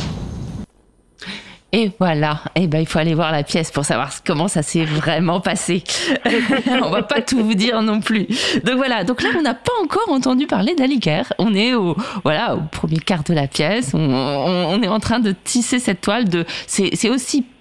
Et voilà, eh ben, il faut aller voir la pièce pour savoir comment ça s'est vraiment passé. On va pas tout vous dire non plus. Donc voilà, donc là on n'a pas encore entendu parler d'Alikar. On est au voilà au premier quart de la pièce. On, on, on est en train de tisser cette toile. De c'est, c'est aussi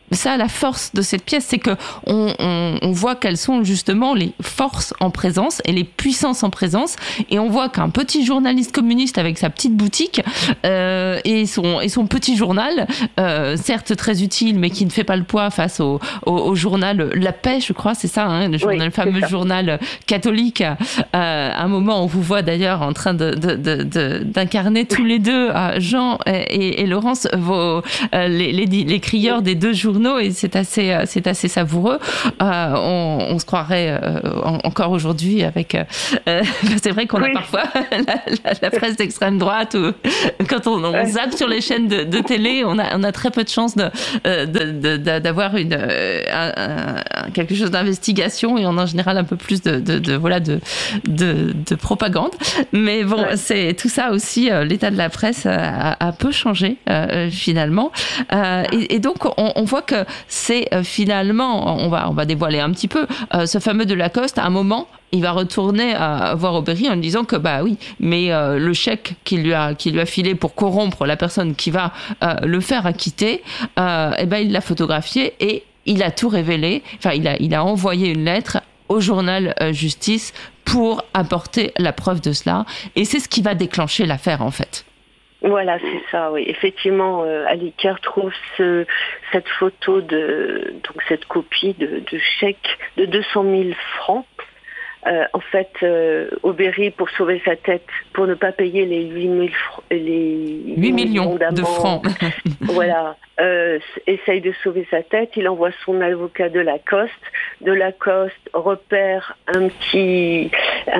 ça la force de cette pièce, c'est que on, on, on voit quelles sont justement les forces en présence et les puissances en présence, et on voit qu'un petit journaliste communiste avec sa petite boutique euh, et son et son petit journal, euh, certes très utile, mais qui ne fait pas le poids face au au, au journal La Paix, je crois, c'est ça, hein, le journal, oui, le fameux journal catholique. Euh, à un moment, on vous voit d'ailleurs en train de, de, de, de d'incarner tous les deux, Jean et, et Laurence, vos euh, les, les les crieurs des deux journaux. Et c'est assez, c'est assez savoureux. Euh, on, on se croirait euh, encore aujourd'hui avec. Euh, c'est vrai qu'on oui. a parfois la, la, la presse d'extrême droite où quand on, on zappe sur les chaînes de, de télé, on a, on a très peu de chances de, de, de, de, d'avoir une, un, un, quelque chose d'investigation, et on a en général un peu plus de, de, de voilà de, de, de propagande. Mais bon, ouais. c'est tout ça aussi. L'état de la presse a, a peu changé euh, finalement, euh, et, et donc on, on voit que c'est euh, finalement, on va, on va dévoiler un petit peu, euh, ce fameux de Lacoste, à un moment, il va retourner à voir Aubéry en lui disant que bah oui, mais euh, le chèque qu'il lui a qu'il lui a filé pour corrompre la personne qui va euh, le faire acquitter, euh, et ben il l'a photographié et il a tout révélé. Enfin, il a il a envoyé une lettre au journal euh, Justice pour apporter la preuve de cela, et c'est ce qui va déclencher l'affaire en fait. Voilà, c'est ça, oui. Effectivement, euh, Aliker trouve ce, cette photo de, donc cette copie de, de chèque de deux cent mille francs. Euh, en fait, euh, Aubéry, pour sauver sa tête, pour ne pas payer les huit mille fr- les huit millions de francs, voilà, euh, essaye de sauver sa tête. Il envoie son avocat de Lacoste. De Lacoste repère un petit,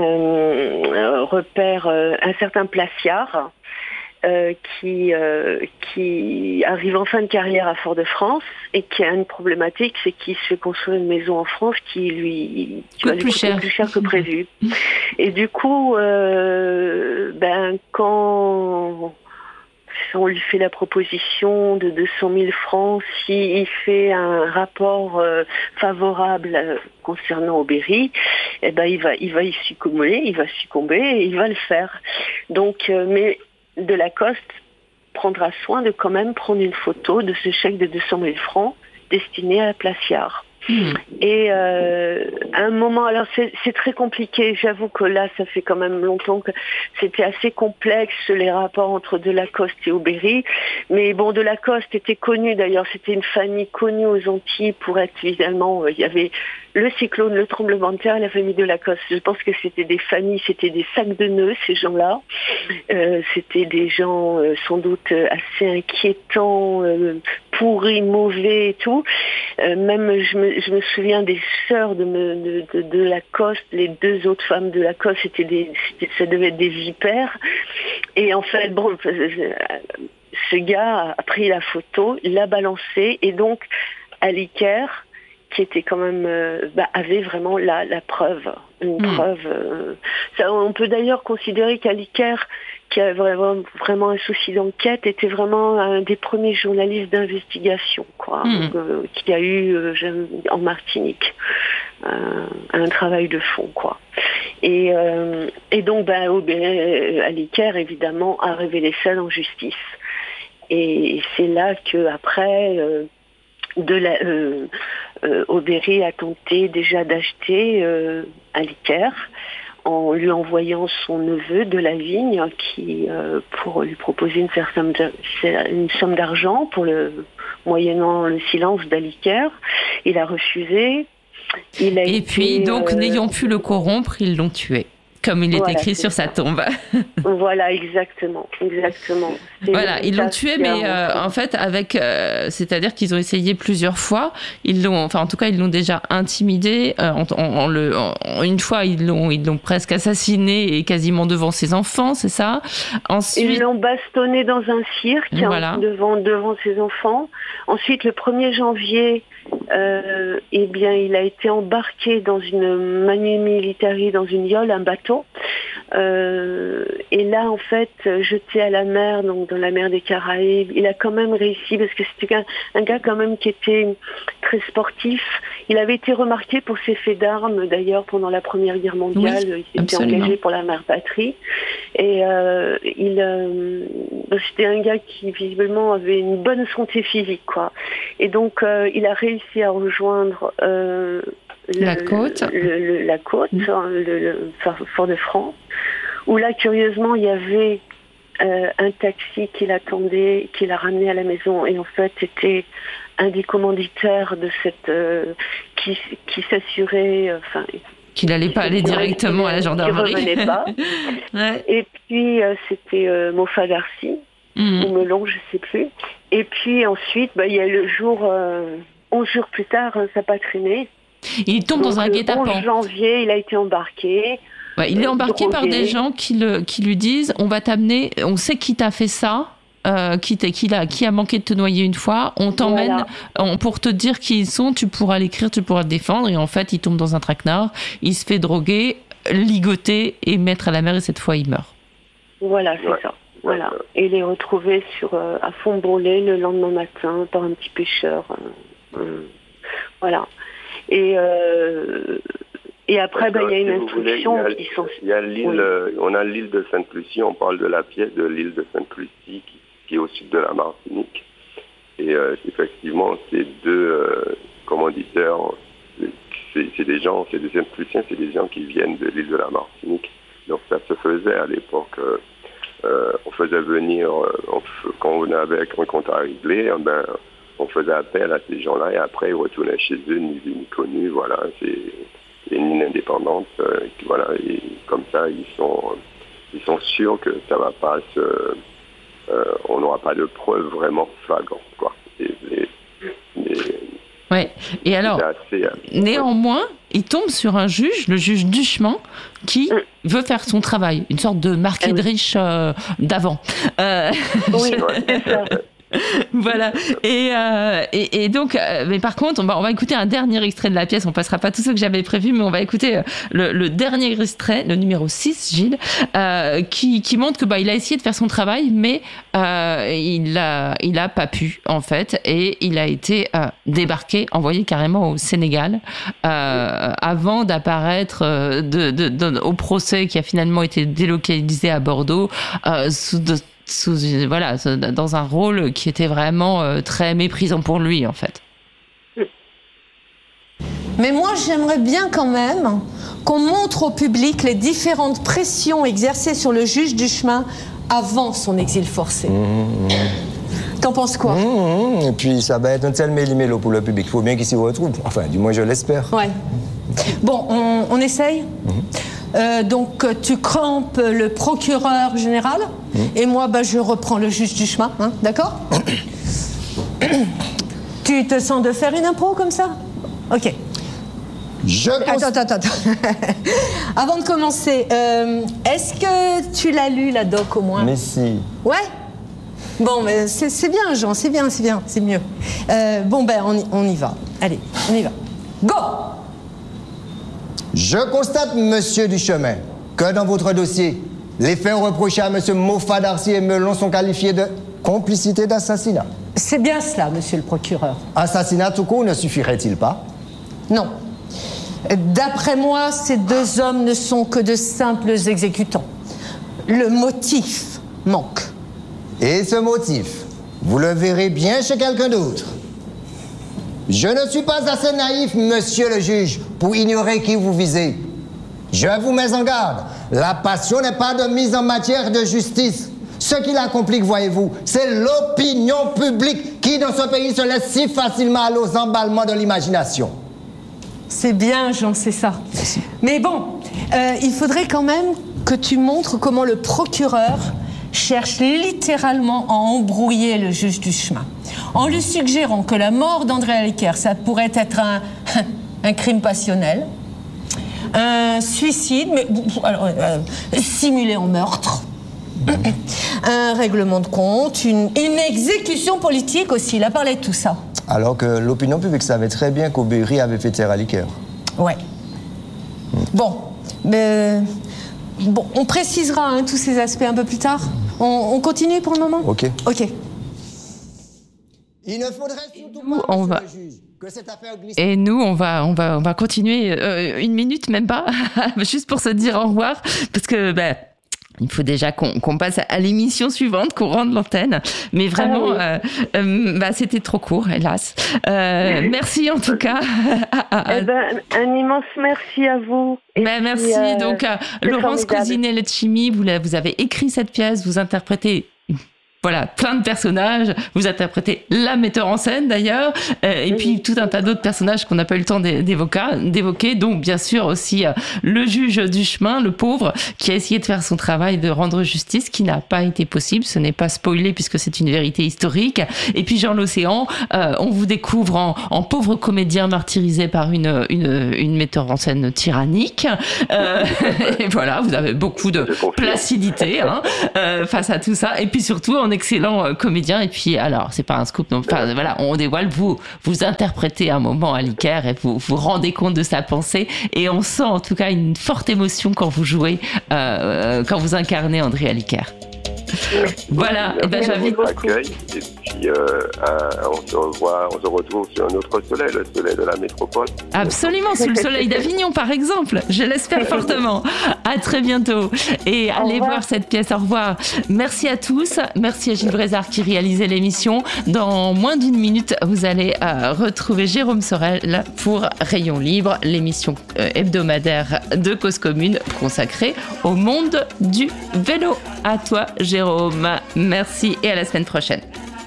euh, repère euh, un certain Placiard. Euh, qui euh, qui arrive en fin de carrière à Fort-de-France et qui a une problématique, c'est qu'il se fait construire une maison en France qui lui qui va lui coûter cher. plus cher que prévu. Et du coup, euh, ben quand on lui fait la proposition de deux cent mille francs s'il fait un rapport euh, favorable euh, concernant Aubéry, eh ben il va il va y succomber, il va succomber et il va le faire. Donc, euh, mais de Lacoste prendra soin de quand même prendre une photo de ce chèque de deux cent mille francs destiné à Placiard. Mmh. Et euh, à un moment, alors c'est, c'est très compliqué, j'avoue que là ça fait quand même longtemps que c'était assez complexe les rapports entre de Lacoste et Aubéry, mais bon, de Lacoste était connu d'ailleurs, c'était une famille connue aux Antilles pour être évidemment, euh, il y avait le cyclone, le tremblement de terre et la famille de Lacoste. Je pense que c'était des familles, c'était des sacs de nœuds, ces gens-là. Euh, c'était des gens euh, sans doute assez inquiétants, euh, pourris, mauvais et tout. Euh, même, je me, je me souviens des sœurs de, de, de, de Lacoste, les deux autres femmes de Lacoste, c'était des, c'était, ça devait être des vipères. Et en fait, bon, ce gars a pris la photo, l'a balancée, et donc, Aliker, qui était quand même euh, bah, avait vraiment la, la preuve, une mmh. preuve. Euh, ça, on peut d'ailleurs considérer qu'Aliker, qui a vraiment, vraiment un souci d'enquête, était vraiment un des premiers journalistes d'investigation, quoi, mmh. euh, qu'il y a eu euh, en Martinique, euh, un travail de fond, quoi. Et, euh, et donc, bah, euh, Aliker, évidemment, a révélé ça en justice. Et c'est là que après. Euh, De la, euh, euh, Aubéry a tenté déjà d'acheter euh, Aliker en lui envoyant son neveu de la Vigne qui, euh, pour lui proposer une certaine une somme d'argent pour le moyennant le silence d'Aliker. Il a refusé. Il a Et été, puis donc, euh, n'ayant pu le corrompre, ils l'ont tué. Comme il est voilà, écrit sur ça. sa tombe. Voilà, exactement, exactement. C'est voilà, ils l'ont tué, mais euh, en fait, avec, euh, c'est-à-dire qu'ils ont essayé plusieurs fois. Ils l'ont, enfin, en tout cas, ils l'ont déjà intimidé. Euh, en, en, en le, en, une fois, ils l'ont, ils l'ont presque assassiné et quasiment devant ses enfants, c'est ça. Ensuite, ils l'ont bastonné dans un cirque voilà. hein, devant devant ses enfants. Ensuite, le premier janvier. Euh, eh bien, il a été embarqué dans une manu militari, dans une yole, un bateau. Euh, et là, en fait, jeté à la mer, donc dans la mer des Caraïbes, il a quand même réussi parce que c'était un, un gars quand même qui était très sportif. il avait été remarqué pour ses faits d'armes, d'ailleurs, pendant la Première Guerre mondiale. Oui, il s'était engagé pour la mère patrie. Et euh, il, euh, c'était un gars qui, visiblement, avait une bonne santé physique, quoi. Et donc, euh, il a réussi à rejoindre euh, le, la côte, le, le, la côte, mmh. hein, le, le Fort-de-France, où là, curieusement, il y avait euh, un taxi qui l'attendait, qui l'a ramené à la maison. Et en fait, c'était un des commanditaires de cette euh, qui, qui s'assurait, enfin, euh, qu'il n'allait pas aller directement à la gendarmerie. Qui revenait pas. Ouais. Et puis euh, c'était euh, Moffat Darcy mmh. ou Melon, je sais plus. Et puis ensuite, bah, il y a le jour, euh, onze jours plus tard, hein, ça n'a pas traîné. Il tombe Donc, dans un guet-apens. Le onze janvier, il a été embarqué. Ouais, il est embarqué euh, par des gens qui, le, qui lui disent, on va t'amener, on sait qui t'a fait ça. Euh, qui, qui, a, qui a manqué de te noyer une fois, on t'emmène voilà. on, pour te dire qui ils sont, tu pourras l'écrire, tu pourras te défendre, et en fait il tombe dans un traquenard, il se fait droguer, ligoter et mettre à la mer, et cette fois il meurt. Voilà, c'est ouais. ça. Voilà. Et il est retrouvé sur, euh, à fond brûlé le lendemain matin par un petit pêcheur. Euh, euh, voilà. Et, euh, et après, bah, il y a une instruction voulez, il y a, qui sont... Il y a l'île, oui. euh, on a l'île de Sainte-Lucie, on parle de la pièce de l'île de Sainte-Lucie qui qui est au sud de la Martinique. Et euh, effectivement, ces deux euh, commanditaires, c'est, c'est des gens, c'est des Saint-Luciens, c'est des gens qui viennent de l'île de la Martinique. Donc ça se faisait à l'époque. Euh, euh, on faisait venir, euh, on, quand on avait un compte à régler, ben, on faisait appel à ces gens-là et après ils retournaient chez eux, ni vu ni connu. Voilà, c'est, c'est une île indépendante. Euh, qui, voilà, et comme ça, ils sont, ils sont sûrs que ça ne va pas se... Euh, on n'aura pas de preuves vraiment flagrantes, quoi. Et, et, et, ouais. Et alors, assez, euh, néanmoins, il tombe sur un juge, le juge Duchemin, qui veut faire son travail, une sorte de marquis de riche euh, d'avant. Euh, oui, c'est ça. Voilà. Et, euh, et, et donc, euh, mais par contre, on va, on va écouter un dernier extrait de la pièce. On passera pas tout ce que j'avais prévu, mais on va écouter le, le dernier extrait, le numéro six, Gilles, euh, qui, qui montre que bah, il a essayé de faire son travail, mais euh, il a, il a pas pu en fait, et il a été euh, débarqué, envoyé carrément au Sénégal, euh, avant d'apparaître euh, de, de, de, au procès qui a finalement été délocalisé à Bordeaux euh, sous de Sous, voilà, dans un rôle qui était vraiment euh, très méprisant pour lui, en fait. Mais moi, j'aimerais bien quand même qu'on montre au public les différentes pressions exercées sur le juge Duchemin avant son exil forcé. Mmh. T'en penses quoi? mmh, Et puis, ça va être un tel méli-mélo pour le public. Il faut bien qu'il s'y retrouve. Enfin, du moins, je l'espère. Ouais. Bon, on, on essaye mmh. Euh, donc tu crampes le procureur général mmh. et moi bah, je reprends le juge du chemin, hein, d'accord? Tu te sens de faire une impro comme ça? Ok. Je Attends, attends, attends. Avant de commencer, euh, est-ce que tu l'as lu la doc au moins? Mais si. Ouais? Bon, mais c'est, c'est bien Jean, c'est bien, c'est bien, c'est mieux. Euh, bon ben on y, on y va. Allez, on y va. Go! Je constate, monsieur Duchemin, que dans votre dossier, les faits reprochés à monsieur Moffat Darcy et Melon sont qualifiés de complicité d'assassinat. C'est bien cela, monsieur le procureur. Assassinat tout court ne suffirait-il pas? Non. D'après moi, ces deux hommes ne sont que de simples exécutants. Le motif manque. Et ce motif, vous le verrez bien chez quelqu'un d'autre. Je ne suis pas assez naïf, monsieur le juge, pour ignorer qui vous visez. Je vous mets en garde. La passion n'est pas de mise en matière de justice. Ce qui la complique, voyez-vous, c'est l'opinion publique qui, dans ce pays, se laisse si facilement aller aux emballements de l'imagination. C'est bien, Jean, c'est ça. Merci. Mais bon, euh, il faudrait quand même que tu montres comment le procureur cherche littéralement à embrouiller le juge du chemin, en lui suggérant que la mort d'André Aliquer, ça pourrait être un, un crime passionnel, un suicide, mais alors, euh, simulé en meurtre, un règlement de compte, une, une exécution politique aussi. Il a parlé de tout ça. Alors que l'opinion publique savait très bien qu'Aubéry avait fait taire Aliquer. Ouais. Mm. Bon, mais... Bon, on précisera hein, tous ces aspects un peu plus tard. On, on continue pour le moment? Ok. Ok. Il ne faudrait surtout Nous, pas, on va... le juge, que cette affaire glisse. Et nous, on va, on va, on va continuer euh, une minute, même pas, juste pour se dire au revoir, parce que bah, il faut déjà qu'on, qu'on passe à l'émission suivante, qu'on rende l'antenne. Mais vraiment, ah oui. euh, euh, bah, c'était trop court, hélas. Euh, merci en tout cas. Eh ben, un immense merci à vous. Ben, merci. Euh, Donc, euh, Laurence Cousinet-Letchimy, vous, vous avez écrit cette pièce, vous interprétez. Voilà, plein de personnages. Vous interprétez la metteur en scène d'ailleurs, euh, et puis tout un tas d'autres personnages qu'on n'a pas eu le temps d'évoquer, donc bien sûr aussi euh, le juge du chemin, le pauvre, qui a essayé de faire son travail de rendre justice, qui n'a pas été possible. Ce n'est pas spoilé puisque c'est une vérité historique. Et puis Jean L'Océan, euh, on vous découvre en, en pauvre comédien martyrisé par une, une, une metteur en scène tyrannique. Euh, et voilà, vous avez beaucoup de placidité hein, euh, face à tout ça. Et puis surtout, en excellent euh, comédien. Et puis, alors, c'est pas un scoop, non, enfin, voilà, on dévoile, vous, vous interprétez un moment à Aliker et vous vous rendez compte de sa pensée. Et on sent en tout cas une forte émotion quand vous jouez, euh, quand vous incarnez André Aliker. Voilà, et ben j'invite. Accueil, et puis euh, euh, on se revoit, on se retrouve sur un autre soleil, le soleil de la métropole. Absolument, sous le soleil d'Avignon par exemple, je l'espère fortement. À très bientôt et allez voir cette pièce. Au revoir. Merci à tous, merci à Gilles Brézard qui réalisait l'émission. Dans moins d'une minute, vous allez euh, retrouver Jérôme Sorel pour Rayon Libre, l'émission euh, hebdomadaire de Cause Commune consacrée au monde du vélo. À toi, Jérôme. Merci et à la semaine prochaine.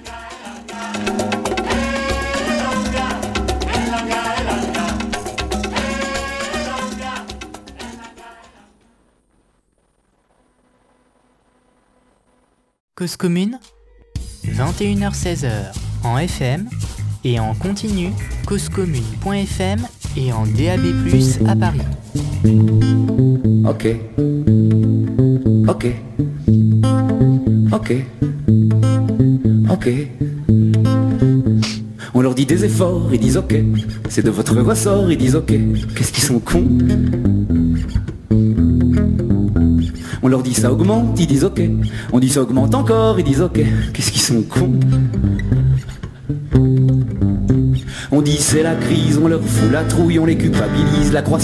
Cause Commune, vingt et une heures seize en F M et en continu cause commune point f m et en D A B plus, à Paris. Ok. Ok. Ok. Ok. On leur dit des efforts, ils disent ok. C'est de votre ressort, ils disent ok. Qu'est-ce qu'ils sont cons. On leur dit ça augmente, ils disent ok. On dit ça augmente encore, ils disent ok. Qu'est-ce qu'ils sont cons. On dit c'est la crise, on leur fout la trouille, on les culpabilise, la croissance.